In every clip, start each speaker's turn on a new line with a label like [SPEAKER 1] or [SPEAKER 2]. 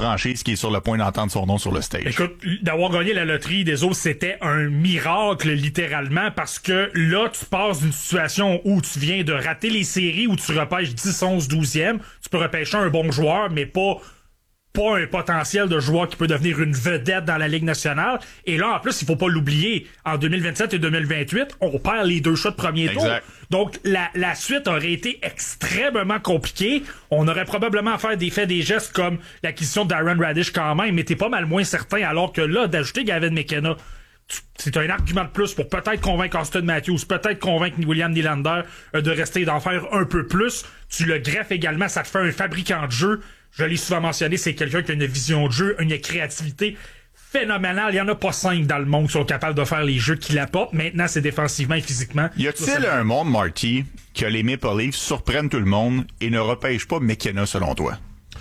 [SPEAKER 1] franchise qui est sur le point d'entendre son nom sur le stage.
[SPEAKER 2] Écoute, d'avoir gagné la loterie des autres, c'était un miracle, littéralement, parce que là, tu passes d'une situation où tu viens de rater les séries, où tu repêches 10, 11, 12e, tu peux repêcher un bon joueur, mais pas un potentiel de joueur qui peut devenir une vedette dans la Ligue nationale. Et là, en plus, il faut pas l'oublier, en 2027 et 2028, on perd les 2 choix de premier tour. Donc, la suite aurait été extrêmement compliquée. On aurait probablement fait des gestes comme l'acquisition d'Aaron Radish quand même, mais t'es pas mal moins certain, alors que là, d'ajouter Gavin McKenna, c'est un argument de plus pour peut-être convaincre Auston Matthews, peut-être convaincre William Nylander de rester et d'en faire un peu plus. Tu le greffes également, ça te fait un fabricant de jeu. Je l'ai souvent mentionné, c'est quelqu'un qui a une vision de jeu, une créativité phénoménale. Il y en a pas 5 dans le monde qui sont capables de faire les jeux qu'il apporte. Maintenant, c'est défensivement et physiquement.
[SPEAKER 1] Y a-t-il un monde, Marty, que les Maple Leafs surprennent tout le monde et ne repêchent pas McKenna, selon toi?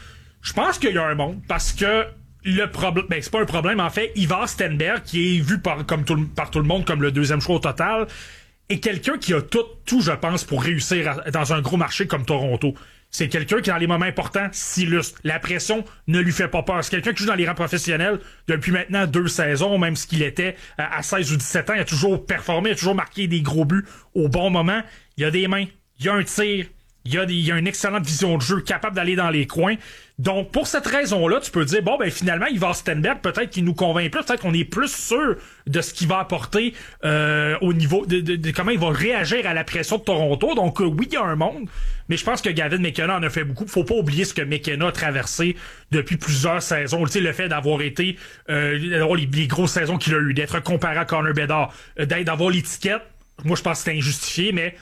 [SPEAKER 2] Je pense qu'il y a un monde, parce que le problème, c'est pas un problème, en fait. Ivar Stenberg, qui est vu par tout le monde comme le 2e choix au total, est quelqu'un qui a tout, je pense, pour réussir dans un gros marché comme Toronto. C'est quelqu'un qui, dans les moments importants, s'illustre. La pression ne lui fait pas peur. C'est quelqu'un qui joue dans les rangs professionnels depuis maintenant 2 saisons, même ce qu'il était à 16 ou 17 ans. Il a toujours performé, il a toujours marqué des gros buts au bon moment. Il a des mains, il a un tir, il a une excellente vision de jeu, capable d'aller dans les coins. Donc, pour cette raison-là, tu peux dire, finalement, Ivar Stenberg, peut-être qu'il nous convainc plus, peut-être qu'on est plus sûr de ce qu'il va apporter au niveau de comment il va réagir à la pression de Toronto. Donc, oui, il y a un monde, mais je pense que Gavin McKenna en a fait beaucoup. Faut pas oublier ce que McKenna a traversé depuis plusieurs saisons. Tu sais, le fait d'avoir été, d'avoir les grosses saisons qu'il a eu, d'être comparé à Connor Bedard, d'avoir l'étiquette, moi, je pense que c'est injustifié, mais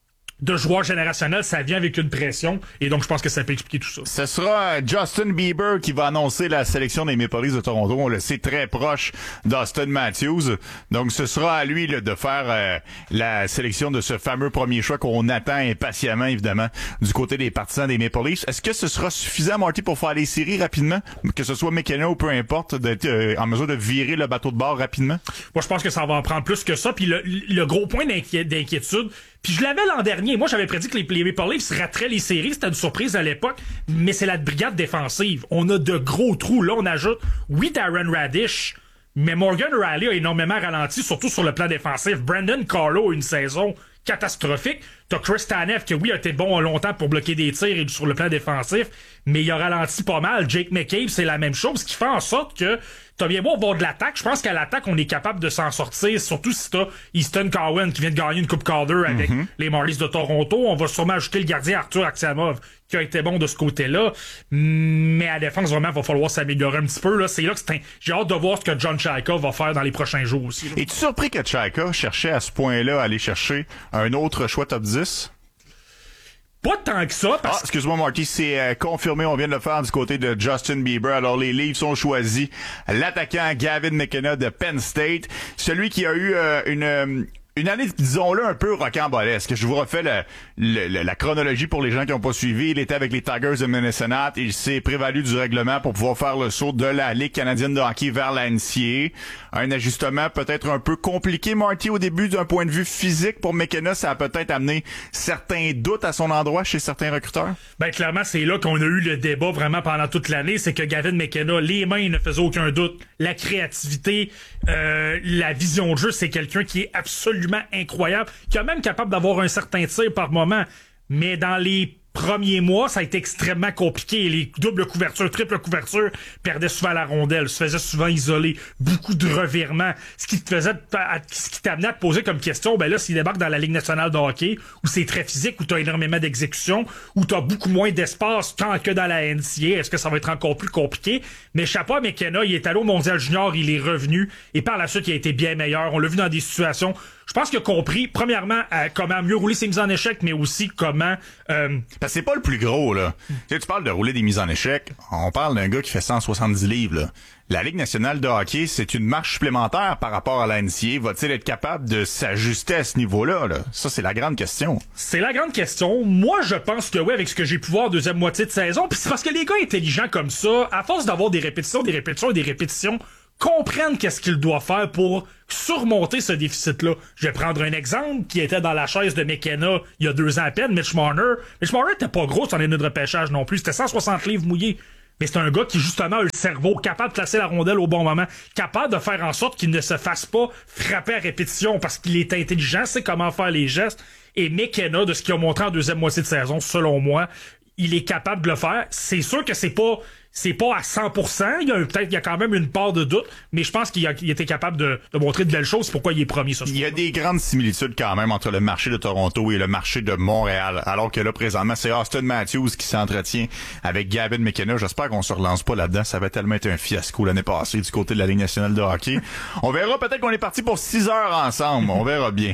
[SPEAKER 2] de joueur générationnel, ça vient avec une pression, et donc je pense que ça peut expliquer tout ça.
[SPEAKER 1] Ce sera Justin Bieber qui va annoncer la sélection des Maple Leafs de Toronto. On le sait, très proche d'Auston Matthews. Donc ce sera à lui de faire la sélection de ce fameux premier choix qu'on attend impatiemment, évidemment, du côté des partisans des Maple Leafs. Est-ce que ce sera suffisant, Marty, pour faire les séries rapidement? Que ce soit McKenna ou peu importe, d'être en mesure de virer le bateau de bord rapidement?
[SPEAKER 2] Moi, je pense que ça va en prendre plus que ça. Puis le gros point d'inquiétude, puis je l'avais l'an dernier. Moi, j'avais prédit que les Maple Leafs rateraient les séries. C'était une surprise à l'époque. Mais c'est la brigade défensive. On a de gros trous. Là, on ajoute, oui, Aaron Radish, mais Morgan Rielly a énormément ralenti, surtout sur le plan défensif. Brandon Carlo a une saison catastrophique. T'as Chris Tanev, qui oui, a été bon longtemps pour bloquer des tirs et sur le plan défensif, mais il a ralenti pas mal. Jake McCabe, c'est la même chose, ce qui fait en sorte que t'as bien beau avoir de l'attaque. Je pense qu'à l'attaque, on est capable de s'en sortir, surtout si t'as Easton Cowan qui vient de gagner une Coupe Calder avec les Marlies de Toronto. On va sûrement ajouter le gardien Arthur Aksamov, qui a été bon de ce côté-là. Mais à la défense, vraiment, il va falloir s'améliorer un petit peu. Là. C'est là que j'ai hâte de voir ce que John Chayka va faire dans les prochains jours aussi. Là.
[SPEAKER 1] Es-tu surpris que Chayka cherchait à ce point-là à aller chercher un autre choix top 10?
[SPEAKER 2] Pas tant que ça.
[SPEAKER 1] Excuse-moi, Marty, c'est confirmé. On vient de le faire du côté de Justin Bieber. Alors, les Leafs ont choisi l'attaquant Gavin McKenna de Penn State. Celui qui a eu une année, disons-le, un peu rocambolesque. Je vous refais la chronologie pour les gens qui n'ont pas suivi. Il était avec les Tigers de Minnesota. Il s'est prévalu du règlement pour pouvoir faire le saut de la Ligue canadienne de hockey vers la NCAA. Un ajustement peut-être un peu compliqué, Marty, au début, d'un point de vue physique. Pour McKenna, ça a peut-être amené certains doutes à son endroit chez certains recruteurs.
[SPEAKER 2] Clairement, c'est là qu'on a eu le débat vraiment pendant toute l'année. C'est que Gavin McKenna, les mains ne faisaient aucun doute. La créativité, la vision de jeu, c'est quelqu'un qui est absolument incroyable, qui est même capable d'avoir un certain tir par moment, mais dans les premiers mois, ça a été extrêmement compliqué. Les doubles couvertures, triple couverture, perdaient souvent la rondelle, se faisaient souvent isoler, beaucoup de revirements, ce qui t'amenait à te poser comme question, là, s'il débarque dans la Ligue nationale de hockey, où c'est très physique, où t'as énormément d'exécution, où t'as beaucoup moins d'espace tant que dans la NCAA, est-ce que ça va être encore plus compliqué? Mais chapeau à McKenna, il est allé au Mondial Junior, il est revenu, et par la suite, il a été bien meilleur. On l'a vu dans des situations, je pense qu'il a compris, premièrement, comment mieux rouler ses mises en échec, mais aussi comment...
[SPEAKER 1] Parce que c'est pas le plus gros, là. Tu parles de rouler des mises en échec, on parle d'un gars qui fait 170 livres, là. La Ligue nationale de hockey, c'est une marche supplémentaire par rapport à la NCAA. Va-t-il être capable de s'ajuster à ce niveau-là, là? Ça, c'est la grande question.
[SPEAKER 2] C'est la grande question. Moi, je pense que oui, avec ce que j'ai pu voir deuxième moitié de saison, puis c'est parce que les gars intelligents comme ça, à force d'avoir des répétitions, comprennent qu'est-ce qu'il doit faire pour surmonter ce déficit-là. Je vais prendre un exemple qui était dans la chaise de McKenna il y a 2 ans à peine, Mitch Marner. Mitch Marner était pas gros sur l'année de repêchage non plus. C'était 160 livres mouillés. mais c'est un gars qui, justement, a le cerveau, capable de placer la rondelle au bon moment, capable de faire en sorte qu'il ne se fasse pas frapper à répétition parce qu'il est intelligent, sait comment faire les gestes. Et McKenna, de ce qu'il a montré en deuxième moitié de saison, selon moi, il est capable de le faire. C'est sûr que c'est pas à 100%. Il y a quand même une part de doute, mais je pense qu'il était capable de montrer de belles choses. C'est pourquoi il est premier, ça.
[SPEAKER 1] Il y a des grandes similitudes quand même entre le marché de Toronto et le marché de Montréal. Alors que là, présentement, c'est Austin Matthews qui s'entretient avec Gavin McKenna. J'espère qu'on se relance pas là-dedans. Ça avait tellement été un fiasco l'année passée du côté de la Ligue nationale de hockey. On verra, peut-être qu'on est parti pour 6 heures ensemble. On verra bien.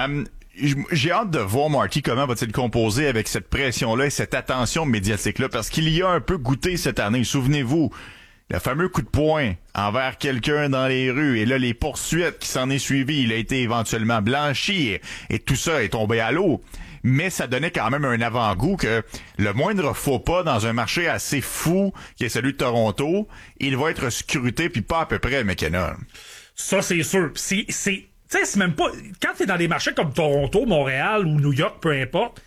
[SPEAKER 1] J'ai hâte de voir, Marty, comment va-t-il composer avec cette pression-là et cette attention médiatique-là, parce qu'il y a un peu goûté cette année. Souvenez-vous, le fameux coup de poing envers quelqu'un dans les rues, et là, les poursuites qui s'en est suivies, il a été éventuellement blanchi, et tout ça est tombé à l'eau. Mais ça donnait quand même un avant-goût que le moindre faux pas dans un marché assez fou, qui est celui de Toronto, il va être scruté, puis pas à peu près, McKenna.
[SPEAKER 2] Ça, c'est sûr. Tu sais, c'est même pas... Quand t'es dans des marchés comme Toronto, Montréal ou New York, peu importe,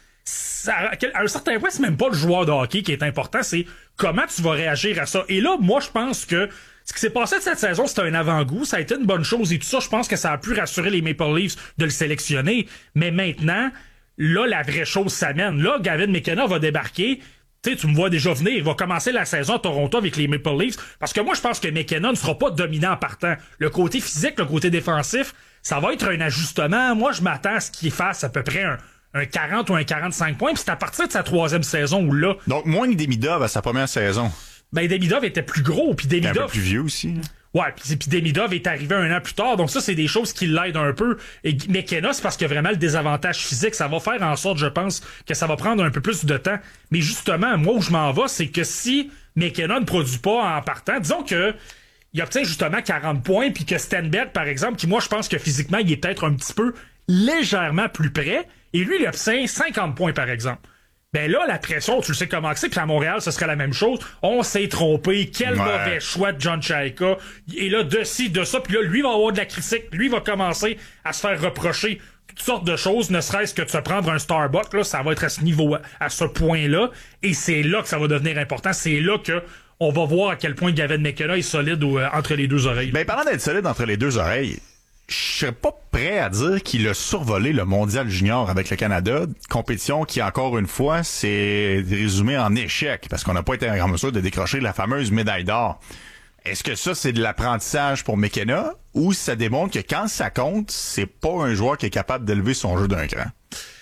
[SPEAKER 2] à un certain point, c'est même pas le joueur de hockey qui est important, c'est comment tu vas réagir à ça. Et là, moi, je pense que ce qui s'est passé de cette saison, c'était un avant-goût, ça a été une bonne chose et tout ça, je pense que ça a pu rassurer les Maple Leafs de le sélectionner. Mais maintenant, là, la vraie chose s'amène. Là, Gavin McKenna va débarquer. Tu me vois déjà venir, il va commencer la saison à Toronto avec les Maple Leafs, parce que moi, je pense que McKenna ne sera pas dominant en partant. Le côté physique, le côté défensif, ça va être un ajustement. Moi, je m'attends à ce qu'il fasse à peu près un 40 ou un 45 points, puis c'est à partir de sa troisième saison où là...
[SPEAKER 1] Donc, moins que Demidov à sa première saison.
[SPEAKER 2] Ben, Demidov était plus gros, puis Demidov...
[SPEAKER 1] Il est un peu plus vieux aussi, là.
[SPEAKER 2] Ouais, puis Demidov est arrivé 1 an plus tard, donc ça, c'est des choses qui l'aident un peu. Et McKenna, c'est parce qu'il y a vraiment le désavantage physique. Ça va faire en sorte, je pense, que ça va prendre un peu plus de temps. Mais justement, moi, où je m'en vais, c'est que si McKenna ne produit pas en partant, disons que il obtient justement 40 points, puis que Stenberg, par exemple, qui, moi, je pense que physiquement, il est peut-être un petit peu légèrement plus près, et lui, il obtient 50 points, par exemple. Ben là, la pression, tu le sais comment c'est, puis à Montréal, ce serait la même chose. On s'est trompé, quel mauvais choix de John Chayka. Et là, de ci, de ça, puis là, lui va avoir de la critique, lui va commencer à se faire reprocher toutes sortes de choses, ne serait-ce que de se prendre un Starbucks, là, ça va être à ce niveau, à ce point-là, et c'est là que ça va devenir important, c'est là que on va voir à quel point Gavin McKenna est solide entre les deux oreilles.
[SPEAKER 1] Ben, parlant d'être solide entre les deux oreilles, je serais pas prêt à dire qu'il a survolé le mondial junior avec le Canada, compétition qui, encore une fois, s'est résumée en échec, parce qu'on n'a pas été en mesure de décrocher la fameuse médaille d'or. Est-ce que ça, c'est de l'apprentissage pour McKenna, ou ça démontre que quand ça compte, c'est pas un joueur qui est capable d'élever son jeu d'un cran?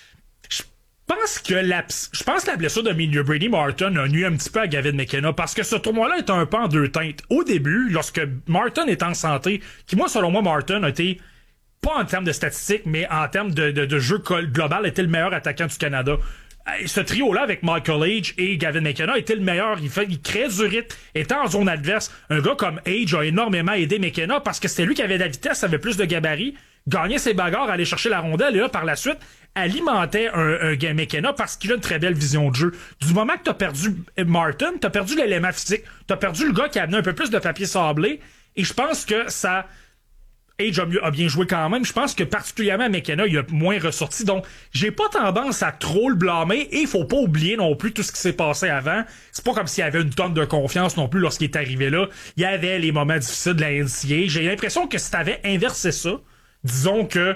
[SPEAKER 2] Je pense que la blessure de Brady Martin a nuit un petit peu à Gavin McKenna, parce que ce tournoi-là est un peu en deux teintes. Au début, lorsque Martin est en santé, qui moi, selon moi, Martin a été, pas en termes de statistiques, mais en termes de jeu global, était le meilleur attaquant du Canada. Ce trio-là, avec Michael Age et Gavin McKenna, était le meilleur. Il crée du rythme, était en zone adverse. Un gars comme Age a énormément aidé McKenna parce que c'était lui qui avait de la vitesse, avait plus de gabarit, gagnait ses bagarres, allait chercher la rondelle, et là, par la suite, alimentait un gars McKenna parce qu'il a une très belle vision de jeu. Du moment que t'as perdu Martin, t'as perdu l'élément physique, t'as perdu le gars qui a amené un peu plus de papier sablé, et je pense que ça... Age a bien joué quand même. Je pense que particulièrement à McKenna, il a moins ressorti. Donc, j'ai pas tendance à trop le blâmer, et il faut pas oublier non plus tout ce qui s'est passé avant. C'est pas comme s'il y avait une tonne de confiance non plus lorsqu'il est arrivé là. Il y avait les moments difficiles de la NCAA. J'ai l'impression que si t'avais inversé ça, disons que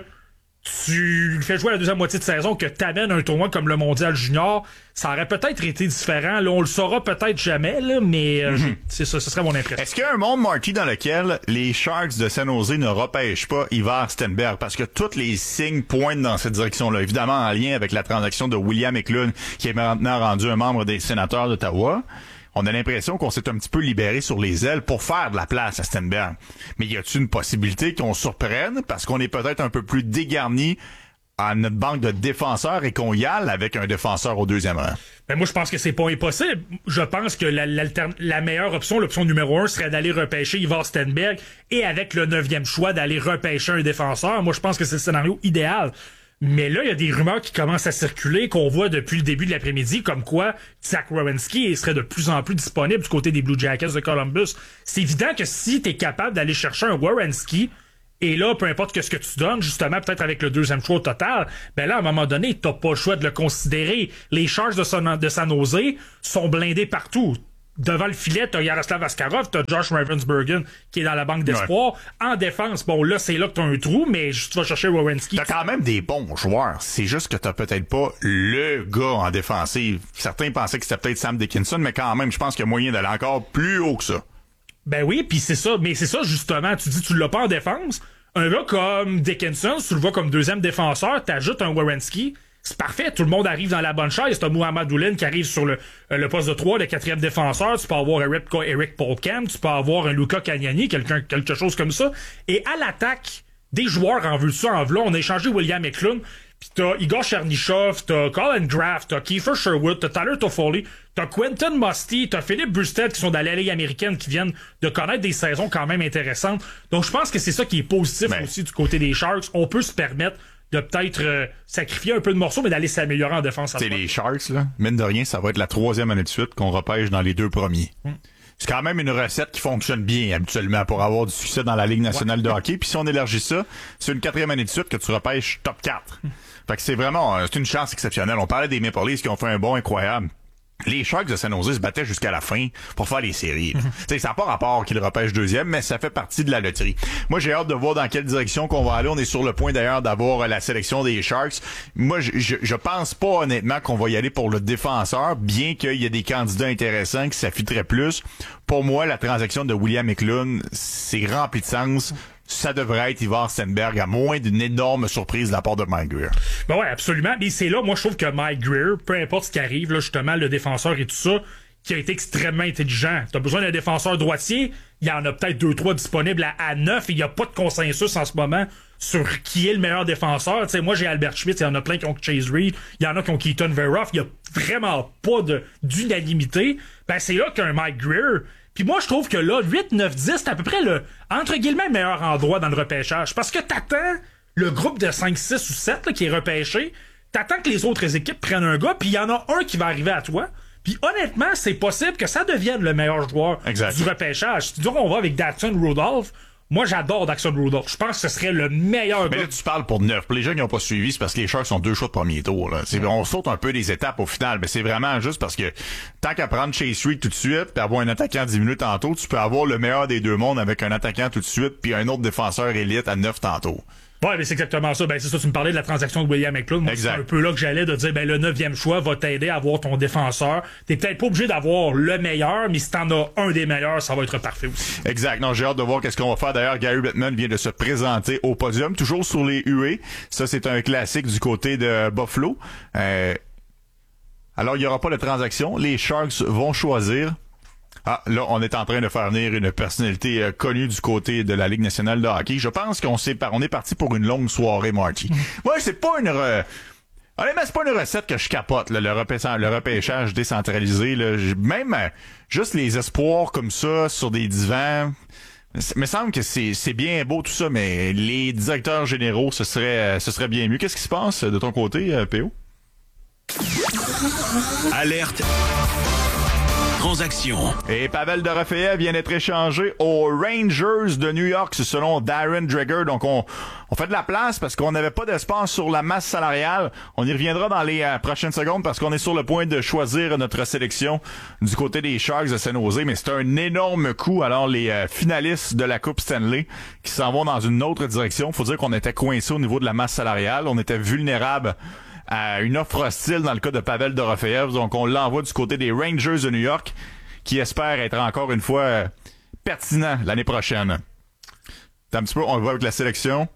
[SPEAKER 2] tu fais jouer la deuxième moitié de saison, que t'amènes un tournoi comme le Mondial Junior, ça aurait peut-être été différent. Là, on le saura peut-être jamais, là, mais c'est ça, ce serait mon impression.
[SPEAKER 1] Est-ce qu'il y a un monde, Marty, dans lequel les Sharks de San Jose ne repêchent pas Ivar Stenberg? Parce que tous les signes pointent dans cette direction-là. Évidemment, en lien avec la transaction de William Eklund, qui est maintenant rendu un membre des sénateurs d'Ottawa. On a l'impression qu'on s'est un petit peu libéré sur les ailes pour faire de la place à Stenberg. Mais y a-t-il une possibilité qu'on surprenne parce qu'on est peut-être un peu plus dégarni à notre banque de défenseurs et qu'on y aille avec un défenseur au deuxième rang?
[SPEAKER 2] Ben moi, je pense que c'est pas impossible. Je pense que la meilleure option, l'option numéro 1, serait d'aller repêcher Ivar Stenberg, et avec le 9e choix, d'aller repêcher un défenseur. Moi, je pense que c'est le scénario idéal. Mais là, il y a des rumeurs qui commencent à circuler, qu'on voit depuis le début de l'après-midi, comme quoi Zach Werenski serait de plus en plus disponible du côté des Blue Jackets de Columbus. C'est évident que si t'es capable d'aller chercher un Werenski, et là, peu importe ce que tu donnes, justement, peut-être avec le 2e choix au total, ben là, à un moment donné, t'as pas le choix de le considérer. Les Sharks de San Jose sont blindés partout. devant le filet, t'as Yaroslav Askarov, t'as Josh Ravensburgen qui est dans la banque d'espoir. Ouais. En défense, bon, là, c'est là que t'as un trou, mais tu vas chercher Werenski.
[SPEAKER 1] T'as quand même des bons joueurs. C'est juste que t'as peut-être pas le gars en défensive. Certains pensaient que c'était peut-être Sam Dickinson, mais quand même, je pense qu'il y a moyen d'aller encore plus haut que ça.
[SPEAKER 2] Ben oui, puis c'est ça. Mais c'est ça, justement. Tu dis, tu l'as pas en défense. Un gars comme Dickinson, tu le vois comme deuxième défenseur, t'ajoutes un Werenski. C'est parfait, tout le monde arrive dans la bonne chaise. T'as Mohamed Oulin qui arrive sur le poste de 3, le quatrième défenseur. Tu peux avoir Eric Polkamp, tu peux avoir un Luca Cagnani, quelque chose comme ça. Et à l'attaque, des joueurs en veux-tu, en v'là. On a échangé William Eklund, pis t'as Igor Chernyshov, t'as Colin Graff, t'as Kiefer Sherwood, t'as Tyler Toffoli, t'as Quentin Musty, t'as Philippe Burstead qui sont dans la Ligue américaine qui viennent de connaître des saisons quand même intéressantes. Donc je pense que c'est ça qui est positif aussi du côté des Sharks. On peut se permettre de peut-être sacrifier un peu de morceaux, mais d'aller s'améliorer en défense.
[SPEAKER 1] C'est les Sharks, là. Mine de rien, ça va être la 3e année de suite qu'on repêche dans les 2 premiers. C'est quand même une recette qui fonctionne bien habituellement pour avoir du succès dans la Ligue nationale de hockey. Puis si on élargit ça, c'est une 4e année de suite que tu repêches top 4. Fait que c'est vraiment, c'est une chance exceptionnelle. On parlait des Maple Leafs qui ont fait un bond incroyable. Les Sharks de San Jose se battaient jusqu'à la fin pour faire les séries. T'sais, ça n'a pas rapport qu'ils repêchent 2e, mais ça fait partie de la loterie. Moi, j'ai hâte de voir dans quelle direction qu'on va aller. On est sur le point d'ailleurs d'avoir la sélection des Sharks. Moi, je pense pas honnêtement qu'on va y aller pour le défenseur, bien qu'il y ait des candidats intéressants qui s'affiteraient plus. Pour moi, la transaction de William Eklund, c'est rempli de sens. Ça devrait être Ivar Stenberg, à moins d'une énorme surprise de la part de Mike Grier.
[SPEAKER 2] Ben ouais, absolument. Mais c'est là, moi, je trouve que Mike Grier, peu importe ce qui arrive, là, justement, le défenseur et tout ça, qui a été extrêmement intelligent. T'as besoin d'un défenseur droitier, il y en a peut-être 2-3 disponibles à 9, et il n'y a pas de consensus en ce moment sur qui est le meilleur défenseur. T'sais, moi, j'ai Albert Schmitz, il y en a plein qui ont Chase Reed, il y en a qui ont Keaton Veroff, il y a vraiment pas d'unanimité. Ben, c'est là qu'un Mike Grier. Puis moi, je trouve que là, 8, 9, 10, c'est à peu près le, entre guillemets, meilleur endroit dans le repêchage. Parce que t'attends le groupe de 5, 6 ou 7 là, qui est repêché, t'attends que les autres équipes prennent un gars, puis il y en a un qui va arriver à toi. Puis honnêtement, c'est possible que ça devienne le meilleur joueur du repêchage. Si tu dis qu'on va avec Daxon Rudolph, moi, j'adore Daxon Rudolph. Je pense que ce serait le meilleur
[SPEAKER 1] mais
[SPEAKER 2] gars.
[SPEAKER 1] Là, tu parles pour 9. Pour les gens qui n'ont pas suivi, c'est parce que les Sharks sont 2 choix de premier tour. Là. On saute un peu des étapes au final, mais c'est vraiment juste parce que tant qu'à prendre Chase Reed tout de suite, puis avoir un attaquant 10 minutes tantôt, tu peux avoir le meilleur des 2 mondes avec un attaquant tout de suite, puis un autre défenseur élite à 9 tantôt.
[SPEAKER 2] Ouais, mais c'est exactement ça. Ben, c'est ça, tu me parlais de la transaction de William Eklund. Moi, c'est un peu là que j'allais de dire, ben, le 9e choix va t'aider à avoir ton défenseur. T'es peut-être pas obligé d'avoir le meilleur, mais si t'en as un des meilleurs, ça va être parfait aussi.
[SPEAKER 1] Exact. Non, j'ai hâte de voir qu'est-ce qu'on va faire. D'ailleurs, Gary Bettman vient de se présenter au podium, toujours sur les huées. Ça, c'est un classique du côté de Buffalo. Alors, il y aura pas de transaction. Les Sharks vont choisir. Ah, là, on est en train de faire venir une personnalité connue du côté de la Ligue nationale de hockey. Je pense qu'on est parti pour une longue soirée, Marty. Moi, c'est pas honnêtement, c'est pas une recette que je capote, là, le repêchage décentralisé. Là. Même juste les espoirs comme ça sur des divans. Il me semble que c'est bien beau tout ça, mais les directeurs généraux, ce serait bien mieux. Qu'est-ce qui se passe de ton côté, PO?
[SPEAKER 3] Alerte. Transaction.
[SPEAKER 1] Et Pavel Dorofeyev vient d'être échangé aux Rangers de New York, selon Darren Dreger. Donc, on fait de la place parce qu'on n'avait pas d'espace sur la masse salariale. On y reviendra dans les prochaines secondes parce qu'on est sur le point de choisir notre sélection du côté des Sharks de San Jose. Mais c'est un énorme coup. Alors, les finalistes de la Coupe Stanley qui s'en vont dans une autre direction. Faut dire qu'on était coincés au niveau de la masse salariale. On était vulnérable à une offre hostile dans le cas de Pavel Dorofeyev. Donc, on l'envoie du côté des Rangers de New York qui espèrent être encore une fois pertinent l'année prochaine. Un petit peu, on le voit avec la sélection.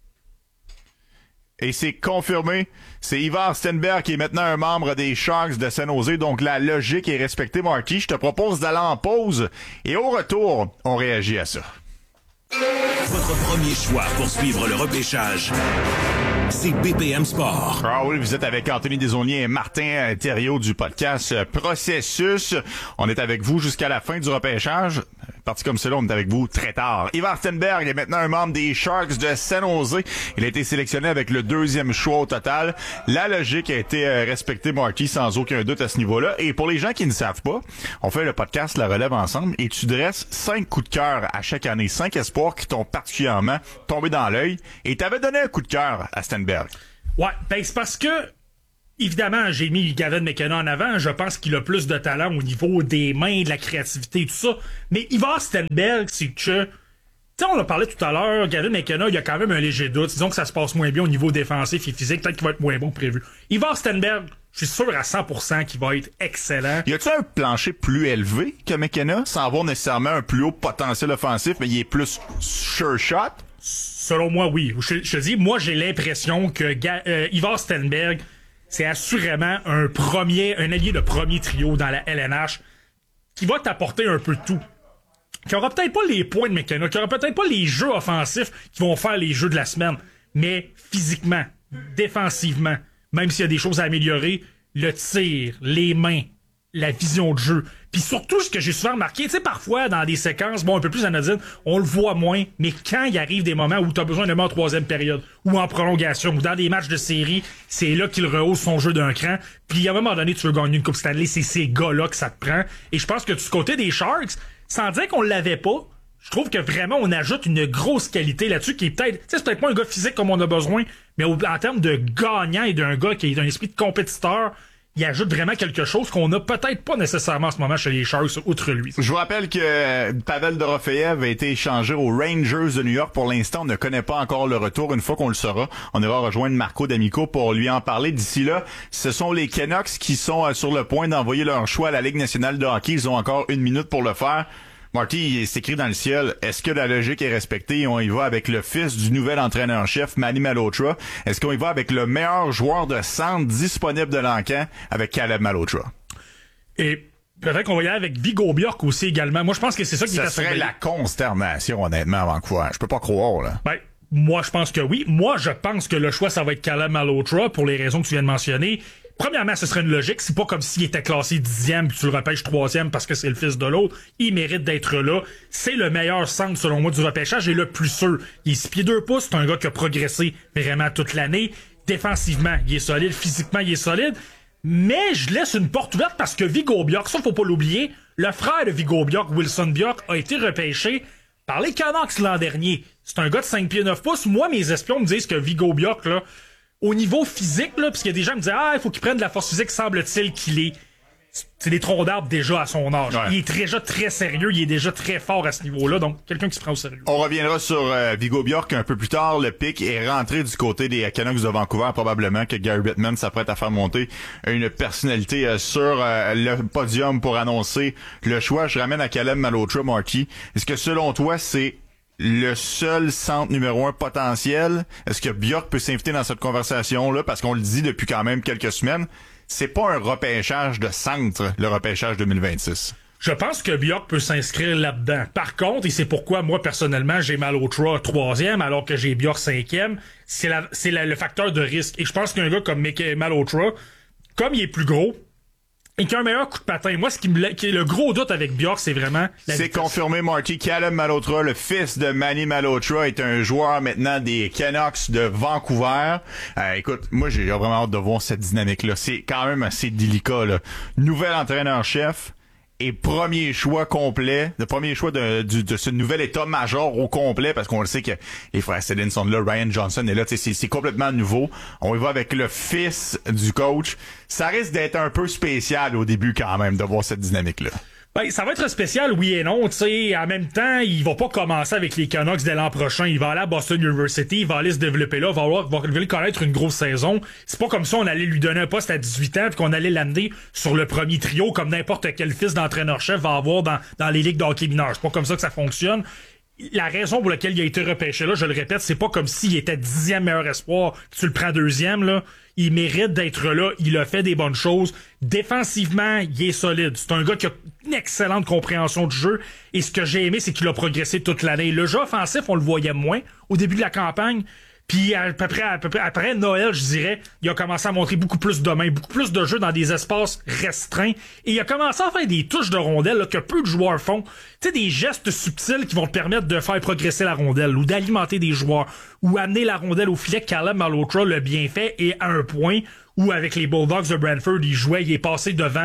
[SPEAKER 1] Et c'est confirmé. C'est Ivar Stenberg qui est maintenant un membre des Sharks de San Jose. Donc, la logique est respectée, Marty. Je te propose d'aller en pause. Et au retour, on réagit à ça.
[SPEAKER 3] Votre premier choix pour suivre le repêchage, c'est BPM Sport.
[SPEAKER 1] Ah oui, vous êtes avec Anthony Desaulniers et Martin Thériault du podcast Processus. On est avec vous jusqu'à la fin du repêchage. Parti comme cela, on est avec vous très tard. Ivar Stenberg est maintenant un membre des Sharks de San Jose. Il a été sélectionné avec le 2e choix au total. La logique a été respectée, Marty, sans aucun doute à ce niveau-là. Et pour les gens qui ne savent pas, on fait le podcast La Relève ensemble et tu dresses 5 coups de cœur à chaque année. 5 espoirs qui t'ont particulièrement tombé dans l'œil. Et t'avais donné un coup de cœur à Stenberg.
[SPEAKER 2] Ouais, ben c'est parce que Évidemment, j'ai mis Gavin McKenna en avant. Je pense qu'il a plus de talent au niveau des mains, de la créativité, tout ça. Mais Ivar Stenberg, c'est que... Tu sais, on l'a parlé tout à l'heure, Gavin McKenna, il y a quand même un léger doute. Disons que ça se passe moins bien au niveau défensif et physique. Peut-être qu'il va être moins bon que prévu. Ivar Stenberg, je suis sûr à 100% qu'il va être excellent.
[SPEAKER 1] Y a-tu un plancher plus élevé que McKenna, sans avoir nécessairement un plus haut potentiel offensif, mais il est plus sure shot?
[SPEAKER 2] Selon moi, oui. Je te dis, moi, j'ai l'impression que Ivar Stenberg, c'est assurément un allié de premier trio dans la LNH qui va t'apporter un peu de tout. Qui aura peut-être pas les points de McKenna, qui aura peut-être pas les jeux offensifs qui vont faire les jeux de la semaine, mais physiquement, défensivement, même s'il y a des choses à améliorer, le tir, les mains, la vision de jeu. Puis surtout, ce que j'ai souvent remarqué, tu sais, parfois, dans des séquences, un peu plus anodines, on le voit moins, mais quand il arrive des moments où t'as besoin de mettre en troisième période, ou en prolongation, ou dans des matchs de série, c'est là qu'il rehausse son jeu d'un cran. Puis à un moment donné, tu veux gagner une Coupe Stanley, c'est ces gars-là que ça te prend. Et je pense que du côté des Sharks, sans dire qu'on l'avait pas, je trouve que vraiment on ajoute une grosse qualité là-dessus qui est peut-être, tu sais, c'est peut-être pas un gars physique comme on a besoin, mais en termes de gagnant et d'un gars qui a un esprit de compétiteur, il ajoute vraiment quelque chose qu'on n'a peut-être pas nécessairement en ce moment chez les Sharks, outre lui.
[SPEAKER 1] Je vous rappelle que Pavel Dorofeyev a été échangé aux Rangers de New York. Pour l'instant, on ne connaît pas encore le retour. Une fois qu'on le saura, on ira rejoindre Marco D'Amico pour lui en parler. D'ici là, ce sont les Canucks qui sont sur le point d'envoyer leur choix à la Ligue nationale de hockey. Ils ont encore 1 minute pour le faire. Marty, c'est écrit dans le ciel. Est-ce que la logique est respectée? On y va avec le fils du nouvel entraîneur-chef, Manny Malhotra. Est-ce qu'on y va avec le meilleur joueur de centre disponible de l'Encan, avec Caleb Malhotra?
[SPEAKER 2] Et peut-être qu'on va y aller avec Viggo Bjork aussi également. Moi, je pense que c'est ça qui est à surveiller.
[SPEAKER 1] Ça serait la consternation, honnêtement, à Vancouver. Je peux pas croire, là.
[SPEAKER 2] Ben, moi, je pense que oui. Moi, je pense que le choix, ça va être Caleb Malhotra pour les raisons que tu viens de mentionner. Premièrement, ce serait une logique. C'est pas comme s'il était classé 10e puis tu le repêches 3e parce que c'est le fils de l'autre. Il mérite d'être là. C'est le meilleur centre, selon moi, du repêchage et le plus sûr. Il est 6 pieds 2 pouces. C'est un gars qui a progressé vraiment toute l'année. Défensivement, il est solide. Physiquement, il est solide. Mais je laisse une porte ouverte parce que Viggo Bjork, ça, faut pas l'oublier, le frère de Viggo Bjork, Wilson Bjork, a été repêché par les Canucks l'an dernier. C'est un gars de 5 pieds 9 pouces. Moi, mes espions me disent que Viggo Bjork, là, au niveau physique, là, parce qu'il y a des gens qui me disent « Ah, il faut qu'il prenne de la force physique, semble-t-il qu'il est... » C'est des troncs d'arbres déjà à son âge. Ouais. Il est déjà très sérieux, il est déjà très fort à ce niveau-là, donc quelqu'un qui se prend au sérieux.
[SPEAKER 1] On reviendra sur Viggo Bjork un peu plus tard. Le pic est rentré du côté des Canucks de Vancouver. Probablement que Gary Bettman s'apprête à faire monter une personnalité sur le podium pour annoncer le choix. Je ramène à Caleb Malhotra, Marky. Est-ce que selon toi, c'est le seul centre numéro 1 potentiel? Est-ce que Bjork peut s'inviter dans cette conversation-là? Parce qu'on le dit depuis quand même quelques semaines, c'est pas un repêchage de centre, le repêchage 2026.
[SPEAKER 2] Je pense que Bjork peut s'inscrire là-dedans. Par contre, et c'est pourquoi moi, personnellement, j'ai Malhotra 3e alors que j'ai Bjork 5e, c'est le facteur de risque. Et je pense qu'un gars comme Malhotra, comme il est plus gros, et qui a un meilleur coup de patin. Moi, qui est le gros doute avec Bjork, c'est vraiment la
[SPEAKER 1] C'est
[SPEAKER 2] vitesse.
[SPEAKER 1] confirmé, Marty. Caleb Malhotra, le fils de Manny Malhotra, est un joueur maintenant des Canucks de Vancouver. Écoute, moi, j'ai vraiment hâte de voir cette dynamique-là. C'est quand même assez délicat, là. Nouvel entraîneur-chef et premier choix complet, le premier choix de ce nouvel état-major au complet, parce qu'on le sait que les frères Sedin sont là, Ryan Johnson est là, c'est complètement nouveau. On y va avec le fils du coach. Ça risque d'être un peu spécial au début quand même de voir cette dynamique-là.
[SPEAKER 2] Ben, ça va être spécial, oui et non. Tu sais, en même temps, il va pas commencer avec les Canucks dès l'an prochain. Il va aller à Boston University, il va aller se développer là, il va connaître une grosse saison. C'est pas comme ça on allait lui donner un poste à 18 ans puis qu'on allait l'amener sur le premier trio comme n'importe quel fils d'entraîneur-chef va avoir dans les ligues de hockey mineur. C'est pas comme ça que ça fonctionne. La raison pour laquelle il a été repêché là, je le répète, c'est pas comme s'il était 10e meilleur espoir, que tu le prends 2e, là. Il mérite d'être là, il a fait des bonnes choses. Défensivement, il est solide. C'est un gars qui a une excellente compréhension du jeu. Et ce que j'ai aimé, c'est qu'il a progressé toute l'année. Le jeu offensif, on le voyait moins au début de la campagne. Puis à peu près après Noël, je dirais, il a commencé à montrer beaucoup plus de mains, beaucoup plus de jeux dans des espaces restreints. Et il a commencé à faire des touches de rondelle là, que peu de joueurs font. Tu sais, des gestes subtils qui vont te permettre de faire progresser la rondelle ou d'alimenter des joueurs ou amener la rondelle au filet. Caleb Malhotra l'a bien fait et à un point où avec les Bulldogs de Brantford, il est passé devant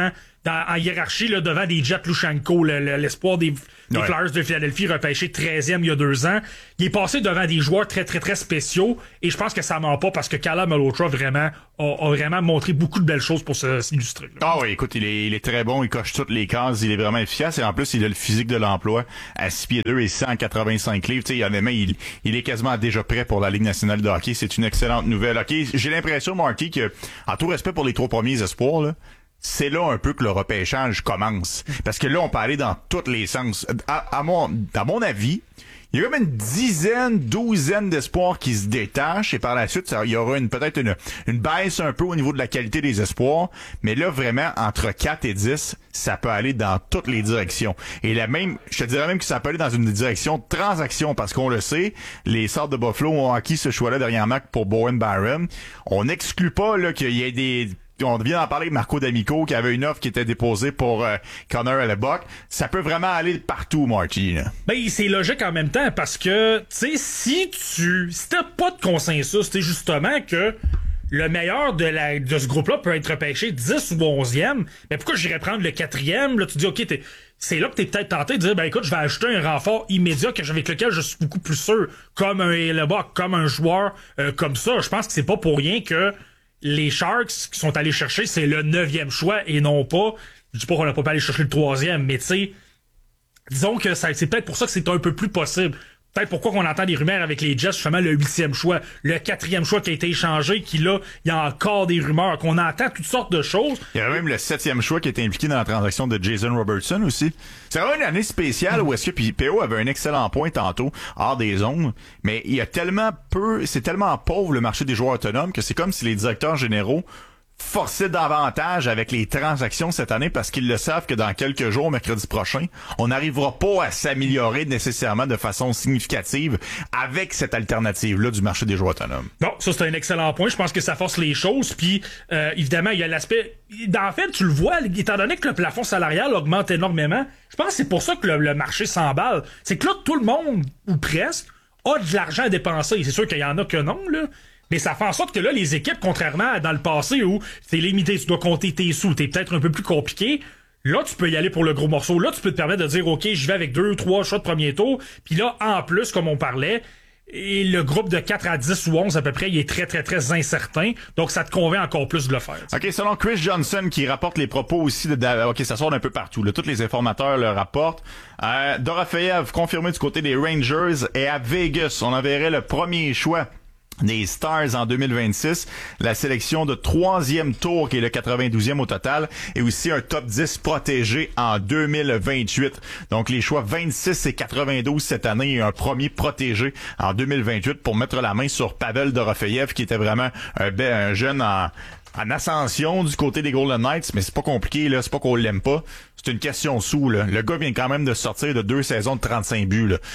[SPEAKER 2] en hiérarchie là, devant des Jet Lushenko, l'espoir des Flyers de Philadelphie repêché 13e il y a 2 ans. Il est passé devant des joueurs très très très spéciaux et je pense que ça ment pas parce que Cale Malhotra vraiment a vraiment montré beaucoup de belles choses pour s'illustrer.
[SPEAKER 1] Ah oui, écoute, il est très bon, il coche toutes les cases, il est vraiment efficace et en plus il a le physique de l'emploi à 6 pieds 2 et 185 livres. Tu sais, honnêtement, il est quasiment déjà prêt pour la Ligue nationale de hockey. C'est une excellente nouvelle. OK, j'ai l'impression, Marty, que en tout respect pour les 3 premiers espoirs, là, c'est là un peu que le repêchage commence. Parce que là, on peut aller dans tous les sens. À mon avis, il y a comme une douzaine d'espoirs qui se détachent et par la suite, il y aura peut-être une baisse un peu au niveau de la qualité des espoirs. Mais là, vraiment, entre 4 et 10, ça peut aller dans toutes les directions. Et je te dirais même que ça peut aller dans une direction de transaction parce qu'on le sait, les Sabres de Buffalo ont acquis ce choix-là dernièrement pour Bowen Byram. On n'exclut pas là qu'il y ait on vient d'en parler avec Marco D'Amico qui avait une offre qui était déposée pour Connor Hellebuyck. Ça peut vraiment aller partout, Marty. Là.
[SPEAKER 2] Ben, c'est logique en même temps parce que, tu sais, si t'as pas de consensus, c'est justement que le meilleur de ce groupe-là peut être repêché 10 ou 11e, mais pourquoi j'irais prendre le 4e? Là, tu dis, OK, c'est là que t'es peut-être tenté de dire, ben écoute, je vais ajouter un renfort immédiat avec lequel je suis beaucoup plus sûr, comme un Hellebuyck, comme un joueur comme ça. Je pense que c'est pas pour rien que les Sharks qui sont allés chercher, c'est le 9e choix et non pas, je dis pas qu'on n'a pas pu aller chercher le 3e, mais tu sais, disons que c'est peut-être pour ça que c'est un peu plus possible. Peut-être pourquoi on entend des rumeurs avec les Jets, justement le 8e choix, le 4e choix qui a été échangé, qui là, il y a encore des rumeurs, qu'on entend toutes sortes de choses.
[SPEAKER 1] Il y a même le 7e choix qui a été impliqué dans la transaction de Jason Robertson aussi. C'est vraiment une année spéciale où est-ce que, puis PO avait un excellent point tantôt, hors des zones, mais il y a c'est tellement pauvre le marché des joueurs autonomes que c'est comme si les directeurs généraux forcer davantage avec les transactions cette année parce qu'ils le savent que dans quelques jours, mercredi prochain, on n'arrivera pas à s'améliorer nécessairement de façon significative avec cette alternative-là du marché des joueurs autonomes.
[SPEAKER 2] Bon, ça c'est un excellent point. Je pense que ça force les choses. Puis, évidemment, il y a l'aspect... En fait, tu le vois, étant donné que le plafond salarial augmente énormément, je pense que c'est pour ça que le marché s'emballe. C'est que là, tout le monde, ou presque, a de l'argent à dépenser. C'est sûr qu'il y en a que non, là. Mais ça fait en sorte que là, les équipes, contrairement à dans le passé où c'est limité, tu dois compter tes sous, t'es peut-être un peu plus compliqué, là, tu peux y aller pour le gros morceau. Là, tu peux te permettre de dire, OK, je vais avec 2 ou 3 choix de premier tour. Puis là, en plus, comme on parlait, et le groupe de 4 à 10 ou 11 à peu près, il est très, très, très incertain. Donc, ça te convainc encore plus de le faire.
[SPEAKER 1] T'sais. OK, selon Chris Johnson, qui rapporte les propos aussi OK, ça sort d'un peu partout. Là, tous les informateurs le rapportent. Dorofeyev, confirmé du côté des Rangers, et à Vegas, on enverrait le premier choix des Stars en 2026, la sélection de 3e tour qui est le 92e au total et aussi un top 10 protégé en 2028. Donc les choix 26 et 92 cette année et un premier protégé en 2028 pour mettre la main sur Pavel Dorofeyev qui était vraiment un jeune en ascension du côté des Golden Knights, mais c'est pas compliqué là, c'est pas qu'on l'aime pas. C'est une question sous, là. Le gars vient quand même de sortir de 2 saisons de 35 buts, là.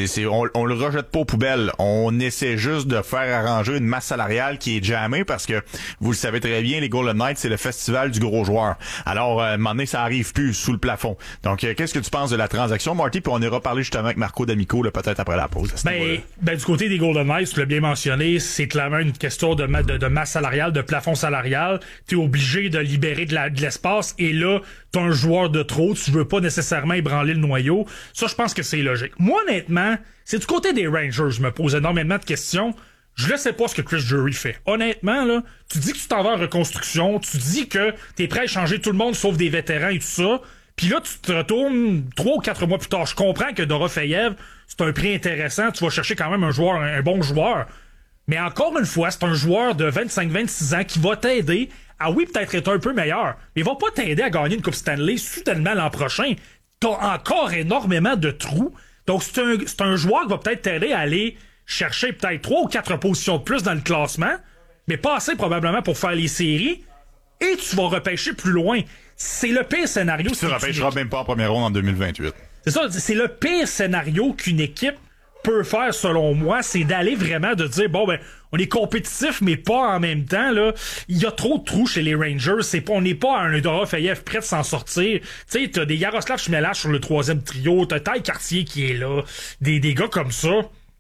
[SPEAKER 1] On le rejette pas aux poubelles. On essaie juste de faire arranger une masse salariale qui est jammée parce que, vous le savez très bien, les Golden Knights, c'est le festival du gros joueur. Alors, à un moment donné, ça arrive plus sous le plafond. Donc, qu'est-ce que tu penses de la transaction, Marty? Puis on ira parler justement avec Marco D'Amico, là, peut-être après la pause.
[SPEAKER 2] Du côté des Golden Knights, tu l'as bien mentionné, c'est clairement une question de masse salariale, de plafond salarial. T'es obligé de libérer de l'espace et là, t'as un joueur de trop, tu veux pas nécessairement ébranler le noyau. Ça, je pense que c'est logique. Moi, honnêtement, c'est du côté des Rangers, je me pose énormément de questions. Je ne sais pas ce que Chris Drury fait. Honnêtement, là, tu dis que tu t'en vas en reconstruction, tu dis que t'es prêt à changer tout le monde sauf des vétérans et tout ça, puis là, tu te retournes 3 ou 4 mois plus tard. Je comprends que Dorofeyev, c'est un prix intéressant, tu vas chercher quand même un bon joueur. Mais encore une fois, c'est un joueur de 25-26 ans qui va t'aider à, oui, peut-être être un peu meilleur, mais il va pas t'aider à gagner une Coupe Stanley soudainement l'an prochain. T'as encore énormément de trous. Donc, c'est un joueur qui va peut-être t'aider à aller chercher peut-être 3 ou 4 positions de plus dans le classement, mais pas assez probablement pour faire les séries, et tu vas repêcher plus loin. C'est le pire scénario.
[SPEAKER 1] Tu repêcheras même pas en première ronde en 2028.
[SPEAKER 2] C'est ça, c'est le pire scénario qu'une équipe peut faire, selon moi, c'est d'aller vraiment de dire, bon, ben, on est compétitif, mais pas en même temps, là. Il y a trop de trous chez les Rangers. On n'est pas à un Dorofeyev prêt de s'en sortir. Tu sais, t'as des Yaroslav Chmelash sur le 3e trio, t'as Ty Cartier qui est là, des gars comme ça.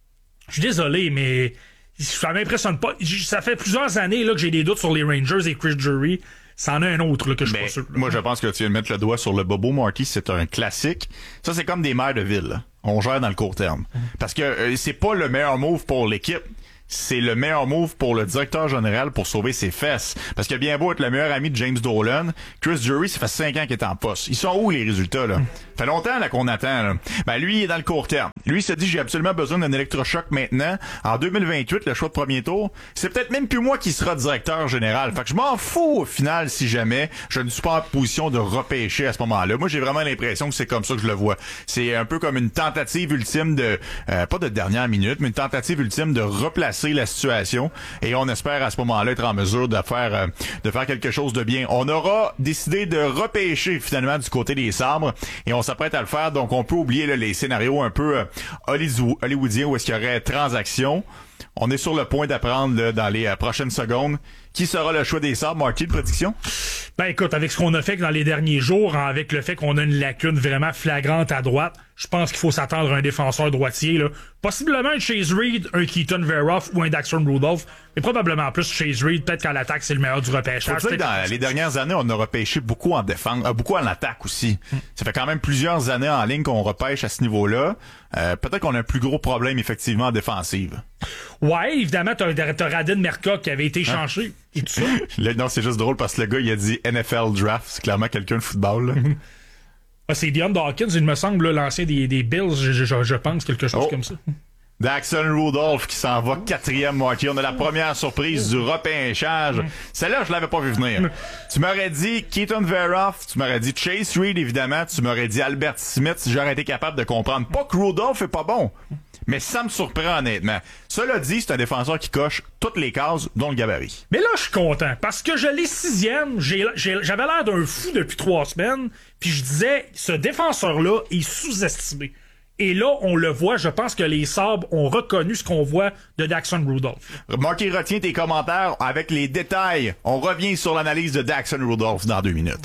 [SPEAKER 2] Je suis désolé, mais ça m'impressionne pas. Ça fait plusieurs années, là, que j'ai des doutes sur les Rangers et Chris Drury. c'en est un autre là, que je suis pas sûr. Là.
[SPEAKER 1] Moi, je pense que tu viens de mettre le doigt sur le bobo, Marty. C'est un classique. Ça, c'est comme des maires de ville. Là. On gère dans le court terme. Parce que c'est pas le meilleur move pour l'équipe. C'est le meilleur move pour le directeur général pour sauver ses fesses. Parce que bien beau être le meilleur ami de James Dolan, Chris Drury, ça fait 5 ans qu'il est en poste. Ils sont où les résultats, là? Ça fait longtemps là qu'on attend, là. Ben, lui, il est dans le court terme. Lui, il se dit, j'ai absolument besoin d'un électrochoc maintenant. En 2028, le choix de premier tour, c'est peut-être même plus moi qui sera directeur général. Fait que je m'en fous, au final, si jamais je ne suis pas en position de repêcher à ce moment-là. Moi, j'ai vraiment l'impression que c'est comme ça que je le vois. C'est un peu comme une tentative ultime de, pas de dernière minute, mais une tentative ultime de replacer la situation, et on espère à ce moment-là être en mesure de faire quelque chose de bien. On aura décidé de repêcher finalement du côté des Sabres, et on s'apprête à le faire, donc on peut oublier là, les scénarios un peu hollywoodiens où est-ce qu'il y aurait transaction. On est sur le point d'apprendre là, dans les prochaines secondes qui sera le choix des Sabres. Marty, de prédiction?
[SPEAKER 2] Ben écoute, avec ce qu'on a fait dans les derniers jours, avec le fait qu'on a une lacune vraiment flagrante à droite, je pense qu'il faut s'attendre à un défenseur droitier. Là. Possiblement un Chase Reed, un Keaton Veroff ou un Daxon Rudolph, mais probablement plus Chase Reed. Peut-être qu'à l'attaque, c'est le meilleur du repêchage.
[SPEAKER 1] Faut dire que dans les dernières années, on a repêché beaucoup en défense, beaucoup en attaque aussi. Ça fait quand même plusieurs années en ligne qu'on repêche à ce niveau-là. Peut-être qu'on a un plus gros problème effectivement en défensive.
[SPEAKER 2] Ouais, évidemment, t'as Radin Merca qui avait été échangé. Et tout ça.
[SPEAKER 1] Là, non, c'est juste drôle parce que le gars, il a dit NFL Draft. C'est clairement quelqu'un de football. Là.
[SPEAKER 2] C'est Deion Dawkins, il me semble, là, l'ancien des Bills, je pense, quelque chose comme ça.
[SPEAKER 1] Daxon Rudolph qui s'en va 4e, Marty. On a la première surprise du repêchage. Celle-là, je l'avais pas vu venir. Tu m'aurais dit Keaton Veroff, tu m'aurais dit Chase Reed, évidemment, tu m'aurais dit Albert Smith si j'aurais été capable de comprendre. Pas que Rudolph est pas bon, mais ça me surprend honnêtement. Cela dit, c'est un défenseur qui coche toutes les cases, dont le gabarit.
[SPEAKER 2] Mais là, je suis content, parce que je l'ai 6e, j'avais l'air d'un fou depuis 3 semaines, puis je disais, ce défenseur-là est sous-estimé. Et là, on le voit, je pense que les Sabres ont reconnu ce qu'on voit de Daxon Rudolph.
[SPEAKER 1] Marky, retiens tes commentaires avec les détails. On revient sur l'analyse de Daxon Rudolph dans 2 minutes.